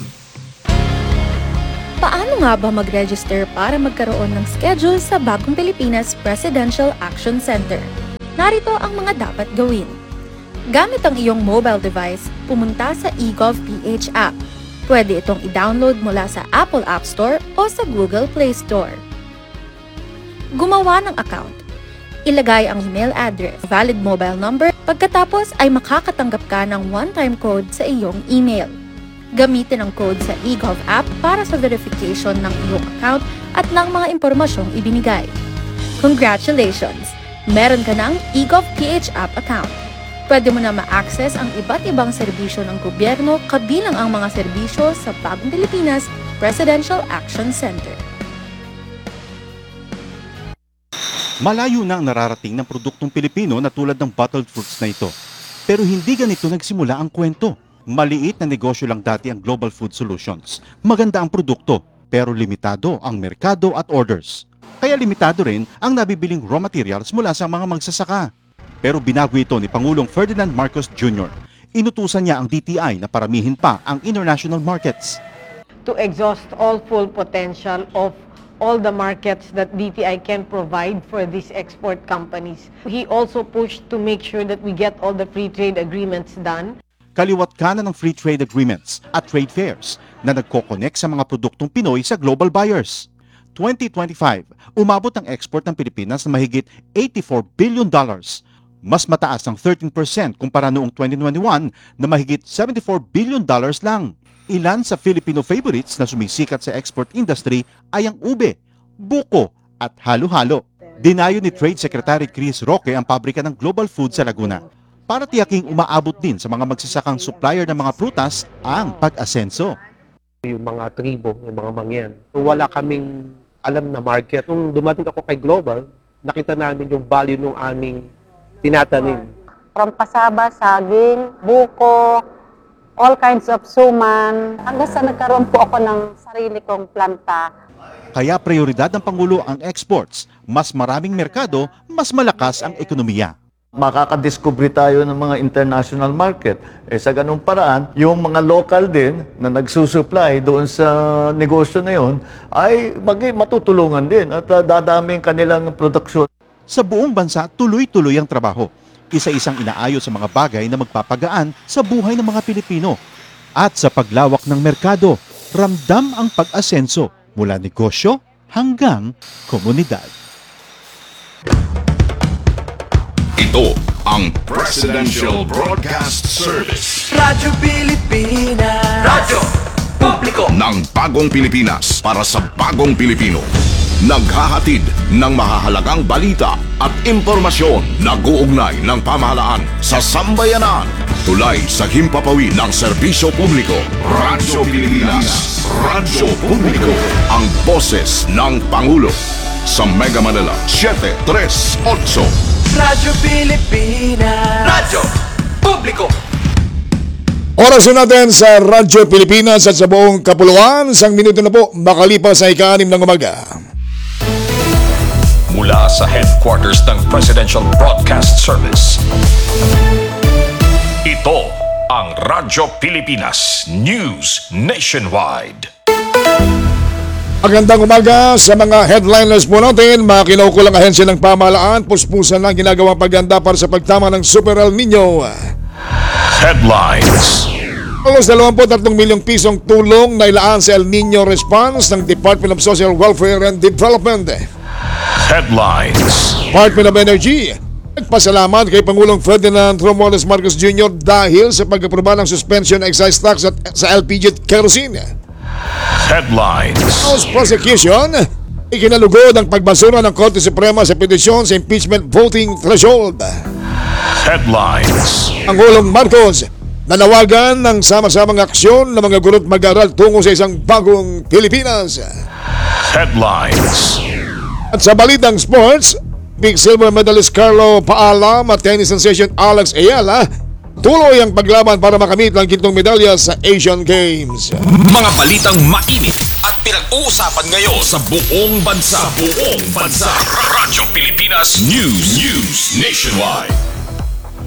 Speaker 13: Paano nga ba mag-register para magkaroon ng schedule sa Bagong Pilipinas Presidential Action Center? Narito ang mga dapat gawin. Gamit ang iyong mobile device, pumunta sa eGovPH app. Pwede itong i-download mula sa Apple App Store o sa Google Play Store. Gumawa ng account. Ilagay ang email address, valid mobile number, pagkatapos ay makakatanggap ka ng one-time code sa iyong email. Gamitin ang code sa eGov app para sa verification ng iyong account at ng mga impormasyong ibinigay. Congratulations! Meron ka ng eGovPH app account. Pwede mo na ma-access ang iba't ibang serbisyo ng gobyerno kabilang ang mga serbisyo sa Bagong Pilipinas Presidential Action Center.
Speaker 14: Malayo na ang nararating ng produktong Pilipino na tulad ng bottled fruits na ito. Pero hindi ganito nagsimula ang kwento. Maliit na negosyo lang dati ang Global Food Solutions. Maganda ang produkto, pero limitado ang merkado at orders. Kaya limitado rin ang nabibiling raw materials mula sa mga magsasaka. Pero binago ito ni Pangulong Ferdinand Marcos Junior Inutusan niya ang D T I na paramihin pa ang international markets.
Speaker 15: To exhaust all full potential of all the markets that D T I can provide for these export companies. He also pushed to make sure that we get all the free trade agreements done.
Speaker 14: Kaliwat kanan ng free trade agreements at trade fairs na nagko-connect sa mga produktong Pinoy sa global buyers. twenty twenty-five, umabot ang export ng Pilipinas na mahigit eighty-four billion dollars. Mas mataas ng thirteen percent kumpara noong twenty twenty-one na mahigit seventy-four billion dollars lang. Ilan sa Filipino favorites na sumisikat sa export industry ay ang ube, buko at halo-halo. Dinayo ni Trade Secretary Chris Roque ang pabrika ng Global Food sa Laguna para tiyaking umaabot din sa mga magsasakang supplier ng mga prutas ang pag-asenso.
Speaker 16: Yung mga tribo, yung mga mangyan, wala kaming alam na market. Nung dumating ako kay Global, nakita namin yung value ng aming tinatanim.
Speaker 17: From pasaba, saging, buko, all kinds of suman, hanggang sa nagkaroon po ako ng sarili kong planta.
Speaker 14: Kaya prioridad ng Pangulo ang exports. Mas maraming merkado, mas malakas ang ekonomiya.
Speaker 18: Makakadiscover tayo ng mga international market. Eh, sa ganung paraan, yung mga local din na nagsusupply doon sa negosyo na yon ay mag- matutulungan din at uh, dadami ang kanilang produksyon.
Speaker 14: Sa buong bansa, tuloy-tuloy ang trabaho. Isa-isang inaayos sa mga bagay na magpapagaan sa buhay ng mga Pilipino. At sa paglawak ng merkado, ramdam ang pag-asenso mula negosyo hanggang komunidad.
Speaker 12: Ito ang Presidential Broadcast Service.
Speaker 9: Radyo Pilipinas. Radyo Publiko
Speaker 12: ng Bagong Pilipinas para sa Bagong Pilipino. Naghahatid ng mahahalagang balita at impormasyon na guugnay ng pamahalaan sa sambayanan. Tulay sa himpapawid ng serbisyo publiko. Radyo Pilipinas. Radyo Publiko. Ang boses ng Pangulo. Sa Mega Manila, seven thirty-eight.
Speaker 9: Radyo Pilipinas. Radyo Publiko.
Speaker 1: Oras na natin sa Radyo Pilipinas at sa buong kapuluan. Isang minuto na po makalipas sa ika-anim ng umaga.
Speaker 12: Mula sa headquarters ng Presidential Broadcast Service. Ito ang Radyo Pilipinas News Nationwide.
Speaker 1: Magandang umaga sa mga headliners po natin. Mga kinukulang ahensya ng pamahalaan, puspusan ng ginagawang pagganda para sa pagtama ng Super El Nino.
Speaker 12: Headlines.
Speaker 1: Alos dalawampu't milyong pisong tulong na ilaan sa El Nino response ng Department of Social Welfare and Development.
Speaker 12: Headlines.
Speaker 1: Department of Energy nagpasalamat kay Pangulong Ferdinand Romualdez Marcos Junior dahil sa pag-aproba ng suspension excise tax at sa L P G at kerosene.
Speaker 12: Headlines.
Speaker 1: House Prosecution ikinalugod ang pagbasura ng Korte Suprema sa petisyon sa impeachment voting threshold.
Speaker 12: Headlines.
Speaker 1: Pangulong Marcos nanawagan ng sama-samang aksyon ng mga guro't mag-aaral tungo sa isang bagong Pilipinas.
Speaker 12: Headlines.
Speaker 1: At sa balitang sports, big silver medalist Carlo Paalam at tennis sensation Alex Ayala tuloy ang paglaban para makamit ang gintong medalya sa Asian Games.
Speaker 12: Mga balitang mainit at pinag-uusapan ngayon sa buong bansa. Buong bansa. Radyo Pilipinas News. News Nationwide.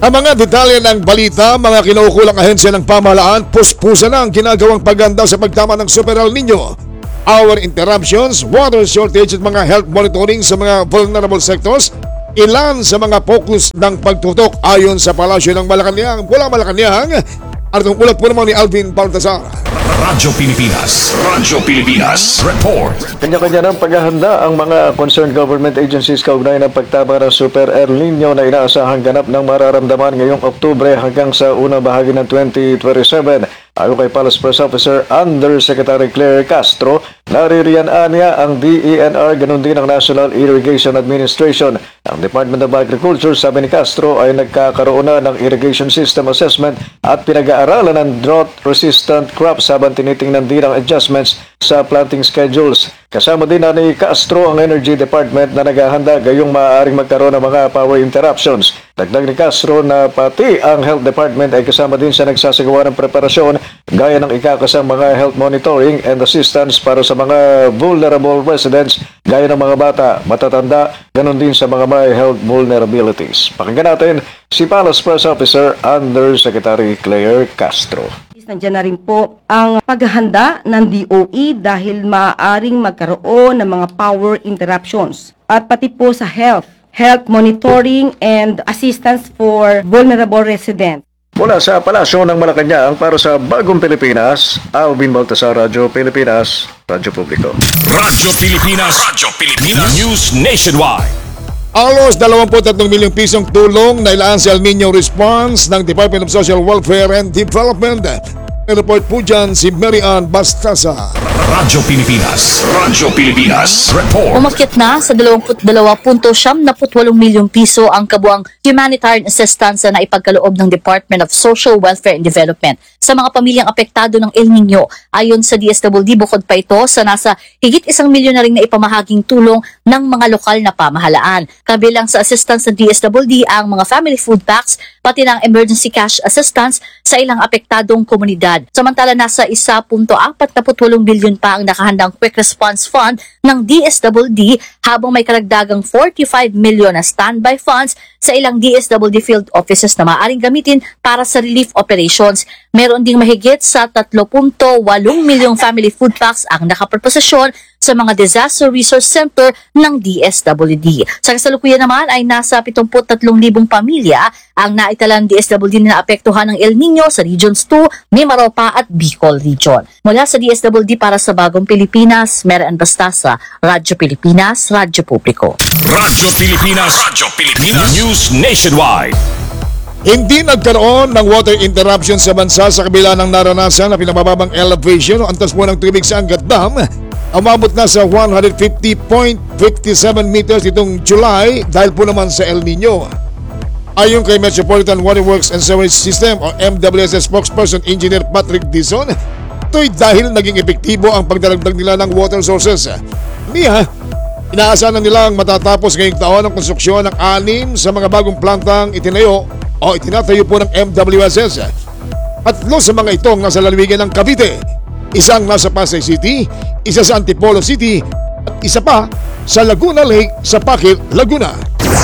Speaker 1: Ang mga detalye ng balita, mga kinaukulang ahensya ng pamahalaan, puspusa na ang ginagawang paganda sa pagtama ng Super El Nino. Power interruptions, water shortage at mga health monitoring sa mga vulnerable sectors, ilan sa mga focus ng pagtutok ayon sa Palasyo ng Malacanang. Mula Malacanang, atong ulat po naman ni Alvin Baltazar.
Speaker 12: Radyo Pilipinas. Radyo Pilipinas. Report.
Speaker 18: Kanya-kanya ng paghahanda ang mga concerned government agencies kaugnay ng pagtama ng Super El Nino na inaasahang ganap ng mararamdaman ngayong Oktubre hanggang sa unang bahagi ng twenty twenty-seven. Ayon kay Palace Press Officer Undersecretary Claire Castro, naririyaan niya ang D E N R ganun din ang National Irrigation Administration. Ang Department of Agriculture, sabi ni Castro, ay nagkakaroon na ng irrigation system assessment at pinag-aaralan ng drought-resistant crops habang tinitingnan din ang adjustments sa planting schedules. Kasama din na ni Castro ang Energy Department na naghahanda gayong maaaring magkaroon ng mga power interruptions. Dagdag ni Castro na pati ang Health Department ay kasama din sa nagsasagawa ng preparasyon gaya ng ikakasang mga health monitoring and assistance para sa mga vulnerable residents gaya ng mga bata, matatanda, ganun din sa mga may health vulnerabilities. Pakinggan natin si Palace Press Officer Undersecretary Claire Castro.
Speaker 19: Nandiyan na rin po ang paghahanda ng D O E dahil maaaring magkaroon ng mga power interruptions at pati po sa health, health monitoring and assistance for vulnerable residents.
Speaker 18: Mula sa Palasyo ng Malacanang para sa Bagong Pilipinas, Alvin Baltasar, Radyo Pilipinas, Radyo Publiko.
Speaker 12: Radyo Pilipinas. Radyo Pilipinas. News Nationwide.
Speaker 1: Alos dalawampu't tatlong milyong pisong tulong na ilaan sa El Nino response ng Department of Social Welfare and Development. May report po dyan si Mary Ann Bastasa.
Speaker 12: Radyo Pilipinas. Radyo Pilipinas. Report.
Speaker 20: Umakyat na sa dalawampu't punto siyam na putwalong milyong piso ang kabuang humanitarian assistance na ipagkaloob ng Department of Social Welfare and Development sa mga pamilyang apektado ng El Nino. Ayon sa D S W D, bukod pa ito sa nasa higit isang milyon na rin na ipamahaging tulong ng mga lokal na pamahalaan. Kabilang sa assistance ng D S W D ang mga family food packs, pati ng emergency cash assistance sa ilang apektadong komunidad. Samantala, nasa one point four eight bilyon pa ang nakahandang Quick Response Fund ng D S W D habang may karagdagang forty-five million na standby funds sa ilang D S W D field offices na maaaring gamitin para sa relief operations. Meron ding mahigit sa three point eight milyong family food packs ang nakaproposisyon sa mga disaster resource center ng D S W D. Sa kasalukuyan naman ay nasa seventy-three thousand pamilya ang naitalang D S W D na naapektuhan ng El Nino sa Regions two, Mimaropa at Bicol Region. Mula sa D S W D para sa Bagong Pilipinas, Mary Ann Bastasa, Radyo Pilipinas, Radyo Publiko.
Speaker 12: Radyo Pilipinas. Radyo Pilipinas. News Nationwide.
Speaker 1: Hindi nagkaroon ng water interruption sa bansa sa kabila ng naranasan na pinabababang elevation o antas po ng tubig sa Angat Dam. Umabot na sa one hundred fifty point five seven meters itong July dahil po naman sa El Nino. Ayon kay Metropolitan Waterworks and Sewerage System o M W S S spokesperson Engineer Patrick Dizon, ito'y dahil naging epektibo ang pagdaragdag nila ng water sources. Niya, inaasahan nilang matatapos ngayong taon ang konstruksyon ng anim sa mga bagong plantang itinayo o itinatayo po ng M W S S. Tatlo sa mga itong nasa lalawigan ng Cavite, isang nasa Pasay City, isa sa Antipolo City, at isa pa sa Laguna Lake sa Pakil, Laguna.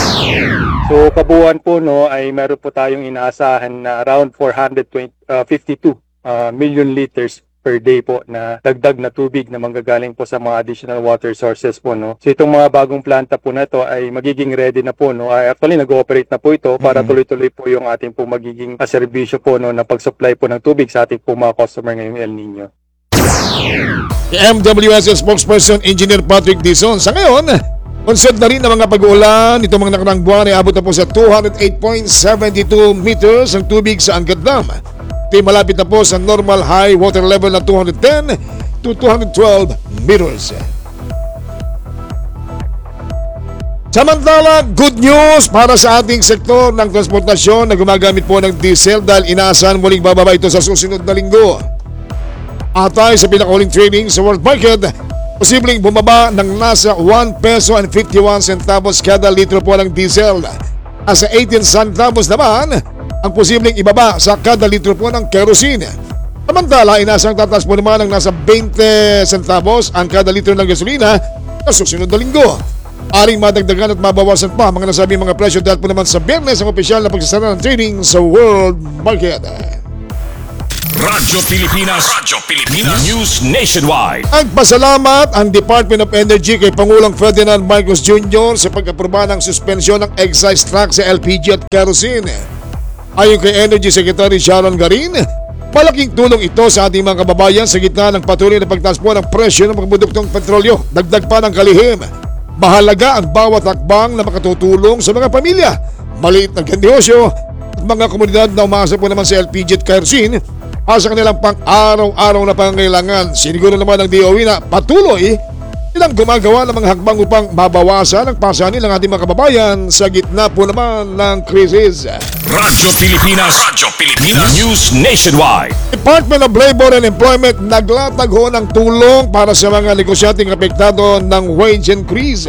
Speaker 21: So kabuuan po no ay meron po tayong inaasahan na around four hundred fifty-two uh, million liters per day po na dagdag na tubig na manggagaling po sa mga additional water sources po no. So itong mga bagong planta po na to ay magiging ready na po no. Ay actually nag-ooperate na po ito para mm-hmm. tuloy-tuloy po yung ating po magiging uh, serbisyo po no na pag-supply po ng tubig sa ating po mga customer ngayong El Nino.
Speaker 1: M W S S spokesperson Engineer Patrick Dizon, sa ngayon, konsod na rin ng mga pag-uulan itong mga nakarang buwan ay abot na po sa two hundred eight point seven two meters ang tubig sa Angat Dam. Ito'y malapit na po sa normal high water level na two hundred ten to two hundred twelve meters. Samantala, good news para sa ating sektor ng transportasyon na gumagamit po ng diesel dahil inaasahan muling bababa ito sa susunod na linggo. Atay sa pinakahuling trading sa world market, posibleng bumaba ng nasa one peso and fifty-one centavos kada litro po ng diesel. Nasa eighteen centavos naman ang posibleng ibaba sa kada litro po ng kerosene. Samantala, inasang tataas po naman ng nasa twenty centavos ang kada litro ng gasolina sa susunod na linggo. aring madagdagan at mabawasan pa mga nasabing mga presyo dahil po naman sa Biyernes ang opisyal na pagsasara ng trading sa world market.
Speaker 12: Radyo Pilipinas. Radyo Pilipinas. News Nationwide.
Speaker 1: Nagpasalamat ang Department of Energy kay Pangulong Ferdinand Marcos Junior sa pag-aproba ng suspensyon ng excise tax sa L P G at kerosene. Ayon kay Energy Secretary Sharon Garin, malaking tulong ito sa ating mga kababayan sa gitna ng patuloy na pagtaas po ng presyo ng mga produktong petrolyo. Dagdag pa ng kalihim, mahalaga ang bawat hakbang na makatutulong sa mga pamilya, maliit na negosyo at mga komunidad na umaasa po naman sa L P G at kerosene sa kanilang pang-araw-araw na pangangailangan. Siniguro naman ng D O E na patuloy nilang gumagawa ng mga hakbang upang mabawasan ang pasanin ng ating mga kababayan sa gitna po naman ng krisis.
Speaker 12: Radyo Pilipinas. Radyo Pilipinas. News Nationwide.
Speaker 1: Department of Labor and Employment naglatag ho ng tulong para sa mga negosyanteng apektado ng wage increase.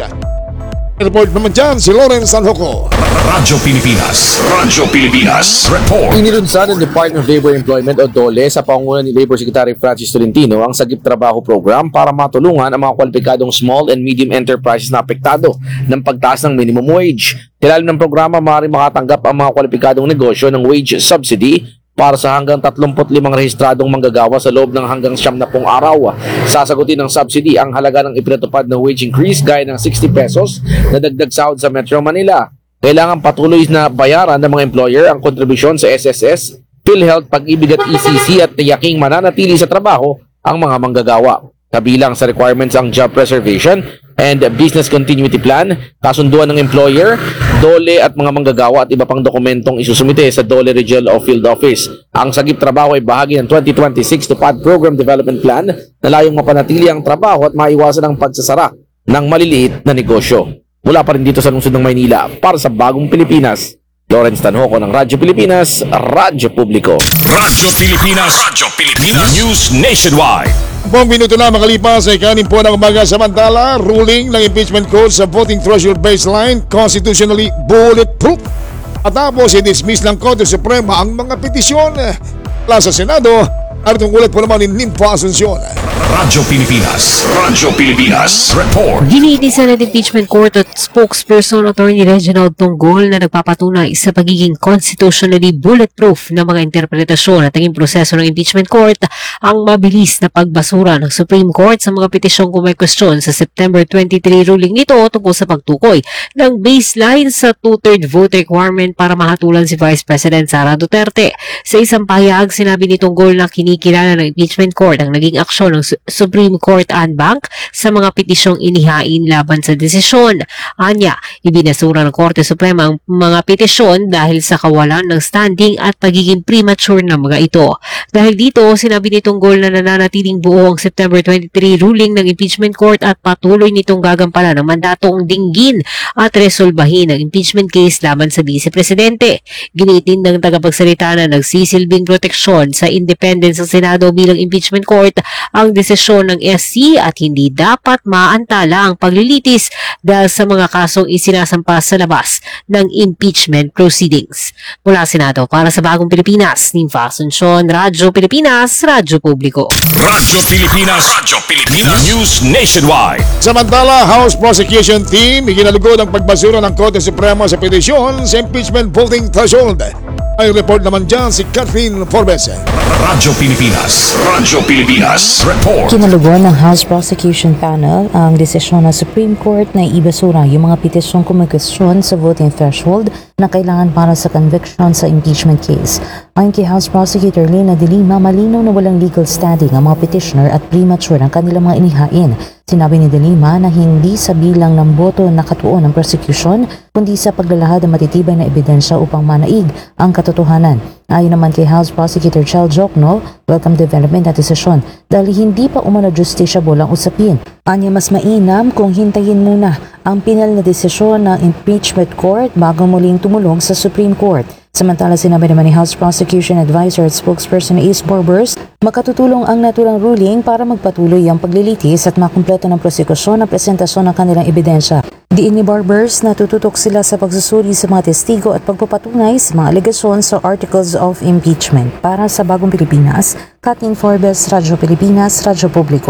Speaker 1: Report naman dyan si Lawrence Sanjoco.
Speaker 12: Radyo Pilipinas. Radyo Pilipinas. Report.
Speaker 3: Inilunsad ng Department of Labor and Employment o DOLE sa pangunguna ni Labor Secretary Francis Tolentino ang Sagip Trabaho Program para matulungan ang mga kwalipikadong small and medium enterprises na apektado ng pagtaas ng minimum wage. Ilalim ng programa, maaaring makatanggap ang mga kwalipikadong negosyo ng wage subsidy para sa hanggang tatlumpu't limang rehistradong manggagawa sa loob ng hanggang siyam na pong araw. Sasagutin ng subsidy ang halaga ng ipinatupad na wage increase gaya ng sixty pesos na dagdag sahod sa Metro Manila. Kailangan patuloy na bayaran ng mga employer ang kontribusyon sa S S S, PhilHealth, Pag-ibig at E C C at tiyaking mananatili sa trabaho ang mga manggagawa. Kabilang sa requirements ang job preservation and business continuity plan, kasunduan ng employer, DOLE at mga manggagawa at iba pang dokumentong isusumite sa DOLE Regional o Field Office. Ang Sagip Trabaho ay bahagi ng twenty twenty-six Tupad Program Development Plan na layong mapanatili ang trabaho at maiwasan ang pagsasara ng maliliit na negosyo. Mula pa rin dito sa lungsod ng Maynila, para sa Bagong Pilipinas, Lawrence Tanhoco ng Radyo Pilipinas, Radyo Publiko.
Speaker 12: Radyo Pilipinas. Radyo Pilipinas. News Nationwide.
Speaker 1: Buong minuto na makalipas ay kanin po ng umaga. Samantala, ruling ng impeachment code sa voting threshold baseline constitutionally bulletproof. At tapos i-dismiss ng Korte Suprema ang mga petisyon mula sa Senado at tungkulat po naman ni Nympho Asuncion.
Speaker 12: Radyo Pilipinas. Radyo Pilipinas. Report.
Speaker 22: Giniit ni Senate Impeachment Court at spokesperson Attorney Reginald Tonggol na nagpapatunay sa pagiging constitutionally bulletproof ng mga interpretasyon at naging proseso ng Impeachment Court ang mabilis na pagbasura ng Supreme Court sa mga petisyong kung may question sa September twenty-three ruling nito tungkol sa pagtukoy ng baseline sa two-third vote requirement para mahatulan si Vice President Sara Duterte. Sa isang pahayag, sinabi ni Tonggol na kinikilala ng Impeachment Court ang naging aksyon ng Supreme Court en banc sa mga petisyong inihain laban sa desisyon. Anya, ibinasura ng Korte Suprema ang mga petisyon dahil sa kawalan ng standing at pagiging premature ng mga ito. Dahil dito, sinabi ni Tonggol na nananatiling buo ang September twenty-three ruling ng Impeachment Court at patuloy nitong gagampalan ng mandatong dinggin at resolbahin ang impeachment case laban sa Vice Presidente. Ginitin ng tagapagsalita na nagsisilbing proteksyon sa independence ng Senado bilang Impeachment Court ang desisyon ng S C at hindi dapat maantala ang paglilitis dahil sa mga kasong isinasampa sa labas ng impeachment proceedings. Mula Senado, para sa Bagong Pilipinas, Nympho Asuncion, Radyo Pilipinas, Radyo Publiko.
Speaker 12: Radyo Pilipinas. Radyo Pilipinas. News Nationwide.
Speaker 1: Samantala, House Prosecution Team iginalugod ang pagbasura ng Korte Suprema sa petisyon sa impeachment voting threshold. Ay report naman dyan si Catherine Forbes.
Speaker 12: Radyo Pilipinas. Radyo Pilipinas. Report.
Speaker 23: Kinalugon ng House Prosecution Panel ang desisyon ng Supreme Court na ibasura yung mga petisyong kumikwestiyon sa voting threshold na kailangan para sa conviction sa impeachment case. Ayon kay House Prosecutor Lena De Lima, malinaw na walang legal standing ang mga petitioner at premature ang kanilang mga inihain. Sinabi ni De Lima na hindi sa bilang ng boto nakatuon ng prosecution, kundi sa paglalahad ng matitibay na ebidensya upang manaig ang katotohanan. Ayon naman kay House Prosecutor Chel Jokno, welcome development at desisyon dahil hindi pa umano justiciable ang usapin. Anya, mas mainam kung hintayin muna ang pinal na desisyon ng impeachment court bago muling tumulong sa Supreme Court. Samantala, sinabi naman ni House Prosecution Advisor at spokesperson Ace Barbers, makatutulong ang naturang ruling para magpatuloy ang paglilitis at makumpleto ng prosekusyon na presentasyon ng kanilang ebidensya. Diin ni Barbers na tututok sila sa pagsusuri sa mga testigo at pagpapatunay sa mga alegasyon sa Articles of Impeachment. Para sa Bagong Pilipinas, Catherine Forbes, Radyo Pilipinas, Radyo Publiko.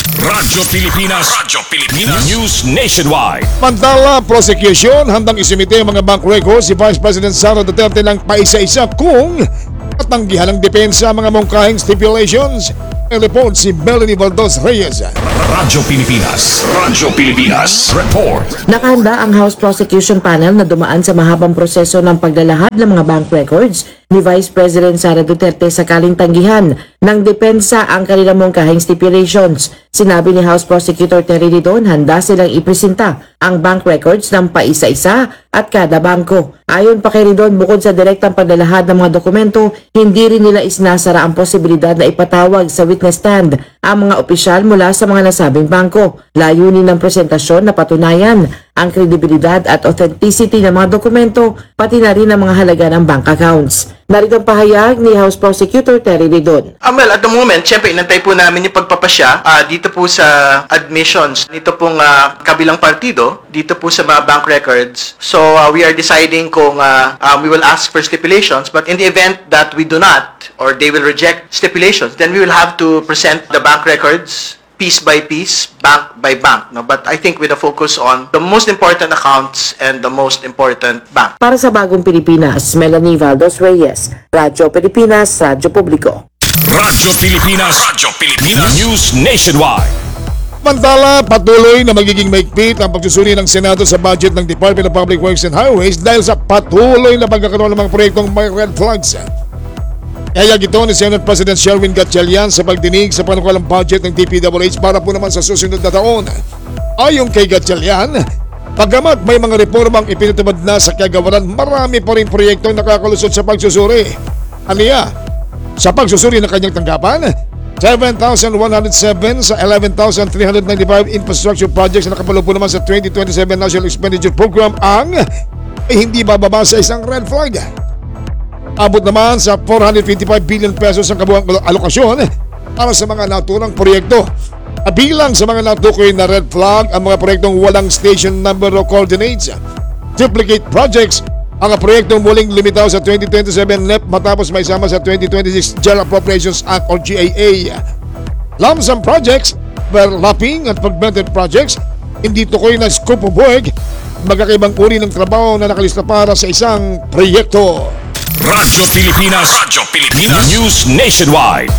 Speaker 12: Radyo Pilipinas. Radyo Pilipinas. News Nationwide.
Speaker 1: Mantala prosecution handang isimite ang mga bank records si Vice President Sara Duterte ng paisa-isa kung tatanggihan ng depensa ang mga mungkahing stipulations. May report si Melanie Valdos Reyes.
Speaker 12: Radyo Pilipinas. Radyo Pilipinas. Report.
Speaker 4: Nakahanda ang House Prosecution Panel na dumaan sa mahabang proseso ng paglalahad ng mga bank records ni Vice President Sara Duterte sakaling tanggihan ng depensa ang kanilang mungkahing stipulations. Sinabi ni House Prosecutor Terry Didon handa silang ipresenta ang bank records ng paisa-isa at kada bangko. Ayon pa kay Ridon, bukod sa direktang paglalahad ng mga dokumento, hindi rin nila isnasara ang posibilidad na ipatawag sa witness stand ang mga opisyal mula sa mga nasabing bangko. Layunin ng presentasyon na patunayan ang kredibilidad at authenticity ng mga dokumento, pati na rin ang mga halaga ng bank accounts. Narito ang pahayag ni House Prosecutor Terry Didon.
Speaker 5: Um, well, at the moment, syempre, inantay po namin yung pagpapasya uh, dito po sa admissions nito pong uh, kabilang partido, dito po sa mga bank records. So, uh, we are deciding kung uh, um, we will ask for stipulations, but in the event that we do not, or they will reject stipulations, then we will have to present the bank records piece by piece, bank by bank. No? But I think with a focus on the most important accounts and the most important bank.
Speaker 4: Para sa Bagong Pilipinas, Melanie Valdos Reyes, Radyo Pilipinas, Radyo Publiko.
Speaker 12: Radyo Pilipinas. Radyo Pilipinas. News Nationwide.
Speaker 1: Mantala, patuloy na magiging maigpit ang pagsusuri ng Senado sa budget ng Department of Public Works and Highways dahil sa patuloy na pagkakaroon ng mga proyektong may red flags. Kaya ito ni Senate President Sherwin Gatchalian sa pagdinig sa panukalang budget ng D P W H para po naman sa susunod na taon. Ayon kay Gatchalian, pagkamat may mga reformang ipinatupad na sa kagawaran, marami pa rin proyektong nakakalusot sa pagsusuri. Aniya, sa pagsusuri ng kanyang tanggapan, seven thousand one hundred seven sa eleven thousand three hundred ninety-five infrastructure projects na nakapalo po naman sa twenty twenty-seven National Expenditure Program ang ay hindi bababa sa isang red flag. Abot naman sa four hundred fifty-five billion pesos ang kabuang alokasyon para sa mga naturang proyekto. Bilang sa mga natukoy na red flag ang mga proyektong walang station number o coordinates, duplicate projects, ang proyektong muling limitaw sa twenty twenty-seven N E P matapos may sama sa twenty twenty-six General Appropriations Act or G A A. Lump sum projects, overlapping at fragmented projects, hindi tukoy na scope of work, magkakaibang uri ng trabaho na nakalista para sa isang proyekto.
Speaker 12: Radyo Pilipinas. Radyo Pilipinas. News Nationwide.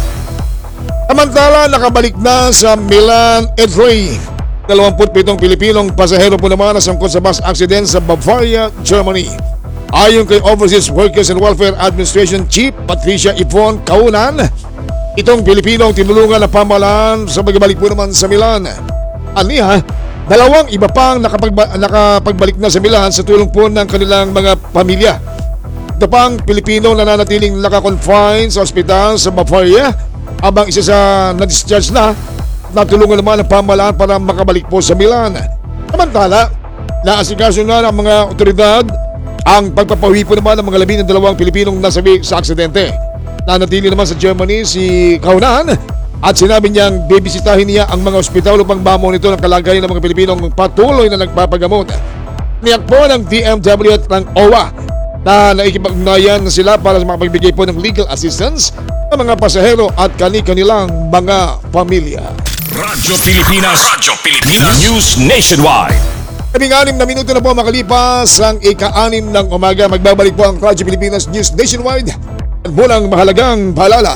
Speaker 1: Samantala, nakabalik na sa Milan Edrey. dalawampu't pitong Pilipinong pasahero po naman nasangkot sa bus accident sa Bavaria, Germany. Ayon kay Overseas Workers and Welfare Administration Chief Patricia Yvonne Kaunan, itong Pilipinong tinulungan na pamahalaan sa pagbalik po naman sa Milan. Aniha, dalawang iba pang nakapagba- nakapagbalik na sa Milan sa tulong po ng kanilang mga pamilya. Ito pang Pilipino na nanatiling nakakonfine sa ospital sa Bavaria, habang isa sa na-discharge na, natulungan naman ang pamahalaan para makabalik po sa Milan. Samantala, naasikaso na ng mga otoridad ang pagpapawi po naman ng mga labi ng dalawang Pilipinong nasabi sa aksidente. Nanatili naman sa Germany si Kaunan at sinabi niyang bibisitahin niya ang mga ospital upang mamonitor ng kalagayan ng mga Pilipinong patuloy na nagpapagamot. Niyak po ng D M W at ng O W A na naikipag-ugnayan sila para makapagbigay po ng legal assistance ng mga pasahero at kani-kanilang mga pamilya.
Speaker 12: Radyo Pilipinas. Radyo Pilipinas. News Nationwide.
Speaker 1: Labing-anim na minuto na po makalipas ang ika-anim ng umaga. Magbabalik po ang Radyo Pilipinas News Nationwide. At mulang mahalagang paalala.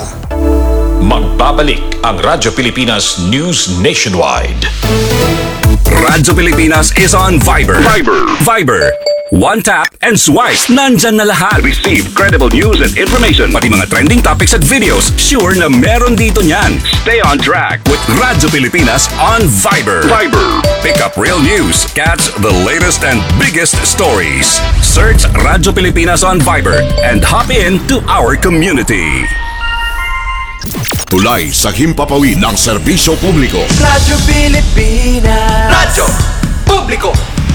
Speaker 12: Magbabalik ang Radyo Pilipinas News Nationwide.
Speaker 2: Radyo Pilipinas is on Viber. Viber. Viber. One tap and swipe. Nandyan na lahat. Receive credible news and information. Pati mga trending topics at videos. Sure na meron dito niyan. Stay on track with Radyo Pilipinas on Viber. Viber. Pick up real news. Catch the latest and biggest stories. Search Radyo Pilipinas on Viber and hop in to our community.
Speaker 12: Tulay sa himpapawid ng serbisyo publiko.
Speaker 9: Radyo Pilipinas. Radyo Publiko.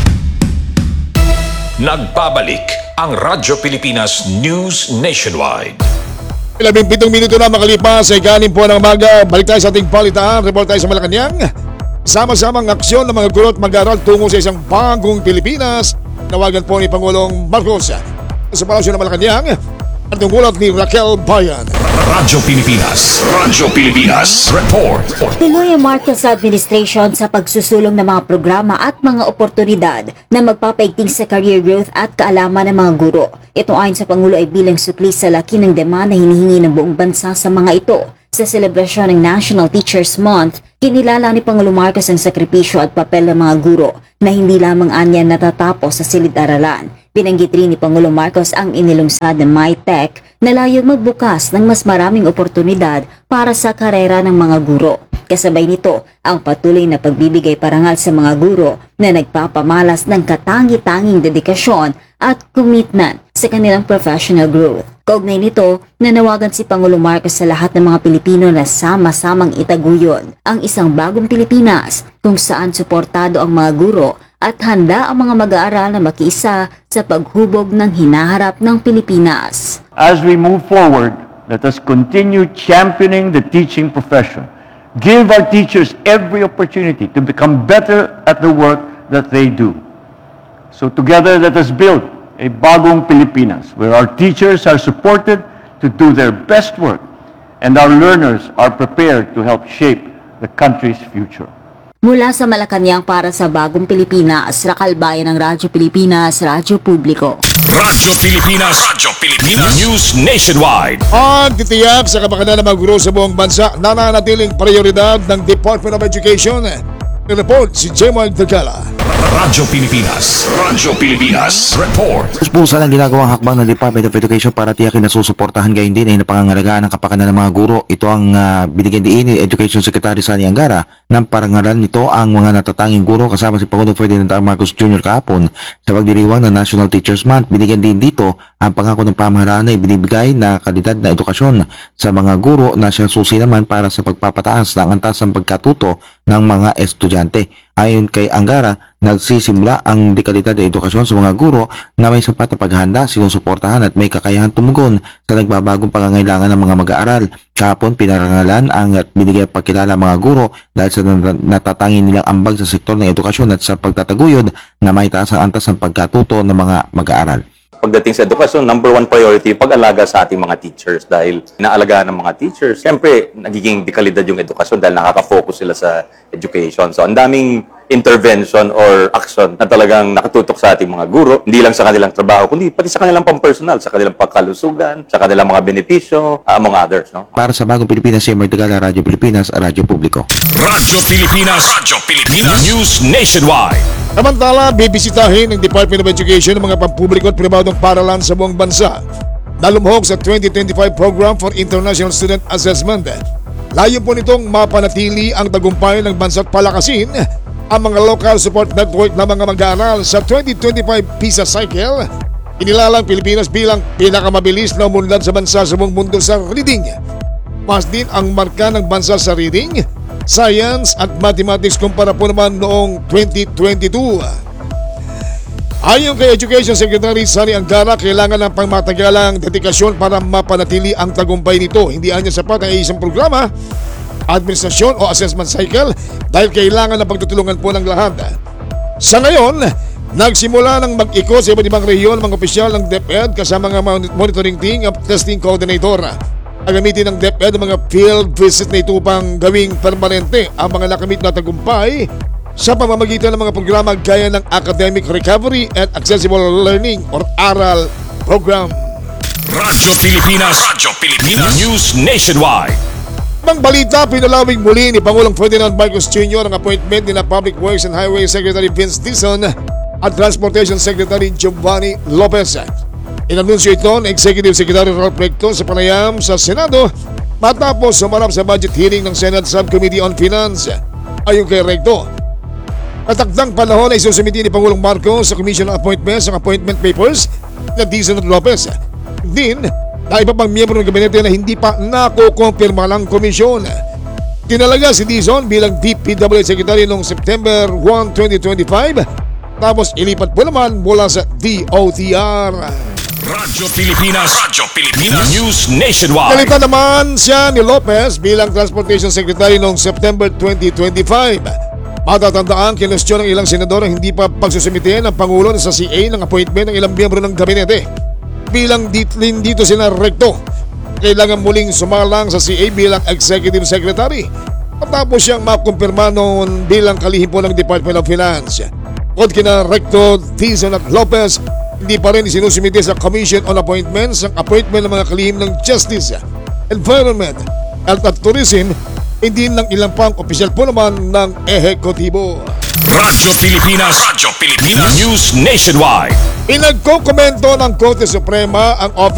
Speaker 12: Nagbabalik ang Radyo Pilipinas News Nationwide.
Speaker 1: Labing pitong minuto na makalipas ay galing po ng umaga. Balik tayo sa ating balitaan. Report tayo sa Malacanang. Sama-samang aksyon ng mga guro at mag-aaral tungo sa isang bagong Pilipinas. Nawagan po ni Pangulong Marcos. Sa palasyo ng Malacanang, At ulat ni Raquel Bayan.
Speaker 12: Radyo Pilipinas. Radyo Pilipinas. Report.
Speaker 6: Tuloy ang Marcos administration sa pagsusulong ng mga programa at mga oportunidad na magpapaigting sa career growth at kaalaman ng mga guro. Ito ayon sa Pangulo ay bilang sukli sa laki ng demand na hinihingi ng buong bansa sa mga ito. Sa selebrasyon ng National Teachers Month, kinilala ni Pangulo Marcos ang sakripisyo at papel ng mga guro na hindi lamang anya natatapos sa silid-aralan. Binanggit rin ni Pangulo Marcos ang inilungsad ng MyTech na layong magbukas ng mas maraming oportunidad para sa karera ng mga guro. Kasabay nito ang patuloy na pagbibigay parangal sa mga guro na nagpapamalas ng katangi-tanging dedikasyon at commitment sa kanilang professional growth. Kaugnay nito, nanawagan si Pangulo Marcos sa lahat ng mga Pilipino na sama-samang itaguyod ang isang bagong Pilipinas kung saan suportado ang mga guro at handa ang mga mag-aaral na makiisa sa paghubog ng hinaharap ng Pilipinas.
Speaker 7: As we move forward, let us continue championing the teaching profession. Give our teachers every opportunity to become better at the work that they do. So together, let us build a bagong Pilipinas where our teachers are supported to do their best work and our learners are prepared to help shape the country's future.
Speaker 6: Mula sa Malacanang para sa Bagong Pilipinas, Raquel Bayan ng Radyo Pilipinas, Radyo Publiko.
Speaker 12: Radyo Pilipinas. Radyo Pilipinas. News Nationwide.
Speaker 1: Ang titiyak sa kapakanan ng mga guro sa buong bansa, nananatiling prioridad ng Department of Education. Report si Jemoy Dagala.
Speaker 12: Radyo Pilipinas. Radyo Pilipinas. Report.
Speaker 3: Puspusan ang ginagawang hakbang ng Department of Education para tiyakin na susuportahan gayon din ay napangangalagaan ng kapakanan ng mga guro. Ito ang uh, binigyan din ni Education Secretary Sani Angara ng parangalan nito ang mga natatanging guro kasama si Pangulong Ferdinand R. Marcos Junior kahapon sa pagdiriwang ng National Teachers Month. Binigyan din dito ang pangako ng pamahalaan na ibinibigay na kalidad na edukasyon sa mga guro na siya susi naman para sa pagpapataas ng antas ng pagkatuto ng mga estudyante. Ayon kay Angara, nagsisimula ang dekalidad na edukasyon sa mga guro na may sapat na paghahanda, sinusuportahan at may kakayahan tumugon sa nagbabagong pangangailangan ng mga mag-aaral. Kahapon, pinarangalan ang at binigay pagkilala mga guro dahil sa natatangin nilang ambag sa sektor ng edukasyon at sa pagtataguyod na may taas ang antas ng pagkatuto ng mga mag-aaral.
Speaker 8: Pagdating sa edukasyon, number one priority, pag-alaga sa ating mga teachers dahil inaalagaan ng mga teachers. Siyempre, nagiging dekalidad yung edukasyon dahil nakaka-focus sila sa education. So, ang daming intervention or action na talagang nakatutok sa ating mga guro, hindi lang sa kanilang trabaho, kundi pati sa kanilang pampersonal, sa kanilang pagkalusugan, sa kanilang mga benepisyo, among others. No?
Speaker 3: Para sa Bagong Pilipinas, si Jemoy Dagala, Radyo Pilipinas, Radyo Publiko.
Speaker 12: Radyo Pilipinas. Radyo Pilipinas. News Nationwide.
Speaker 1: Samantala, bibisitahin ng Department of Education ng mga pampubliko at pribadong paaralan sa buong bansa. Nalumhok sa twenty twenty-five Program for International Student Assessment. Layo po nitong mapanatili ang tagumpay ng bansa at palakasin ang mga local support network ng mga mag-aaral sa twenty twenty-five PISA cycle. Inilalang Pilipinas bilang pinakamabilis na umunlad sa bansa sa buong mundo sa reading. Mas din ang marka ng bansa sa reading, science at mathematics kumpara po naman noong twenty twenty-two. Ayon kay Education Secretary Sani Angara, kailangan ng pangmatagalang dedikasyon para mapanatili ang tagumpay nito. Hindi anya sapat ang isang programa, administrasyon o assessment cycle dahil kailangan ng pagtutulungan po ng lahat. Sa ngayon, nagsimula ng mag-ikot sa iba't ibang rehiyon mga opisyal ng DepEd kasama ng monitoring team at testing coordinator. Gagamitin ng DepEd ang mga field visit na ito upang gawing permanente ang mga nakamit na tagumpay sa pamamagitan ng mga programa gaya ng Academic Recovery and Accessible Learning or ARAL program.
Speaker 12: Radyo Pilipinas. Radyo Pilipinas. News Nationwide.
Speaker 1: Ibang balita, pinalawig muli ni Pangulong Ferdinand Marcos Junior ang appointment ni na Public Works and Highway Secretary Vince Dizon at Transportation Secretary Giovanni Lopez. Inanunsyo ito ng Executive Secretary Ralph Recto sa panayam sa Senado matapos sumarap sa budget hearing ng Senate Subcommittee on Finance. Ayon kay Recto, katakdang panahon ay susumiti ni Pangulong Marcos sa Commission on Appointments ang appointment papers na Dizon at Lopez. Din, na iba pang miyembro ng gabinete na hindi pa nakukumpirma ng komisyon. Tinalaga si Dizon bilang D P W Secretary noong September first, twenty twenty-five tapos ilipat po naman mula sa D O T R.
Speaker 12: Radyo Pilipinas. Radyo Pilipinas. News Nationwide.
Speaker 1: Nalitan naman siya ni Lopez bilang Transportation Secretary noong September twenty twenty-five. Matatandaan, kinestyon ng ilang senador ang hindi pa pagsusumite ng Pangulo sa C A ng appointment ng ilang miyembro ng gabinete. bilang dito, dito sina Recto, kailangan muling sumalang sa C A bilang Executive Secretary matapos siyang makumpirma noon bilang kalihim po ng Department of Finance. Kod kina Recto, Tizon at Lopez, hindi pa rin isinusumite sa Commission on Appointments ang appointment ng mga kalihim ng Justice, Environment, Health at Tourism, hindi lang ilang pang opisyal po naman ng ehekutibo.
Speaker 2: Radyo Pilipinas. Radyo Pilipinas. News Nationwide.
Speaker 1: Pinagkokomento ng Korte Suprema ang Office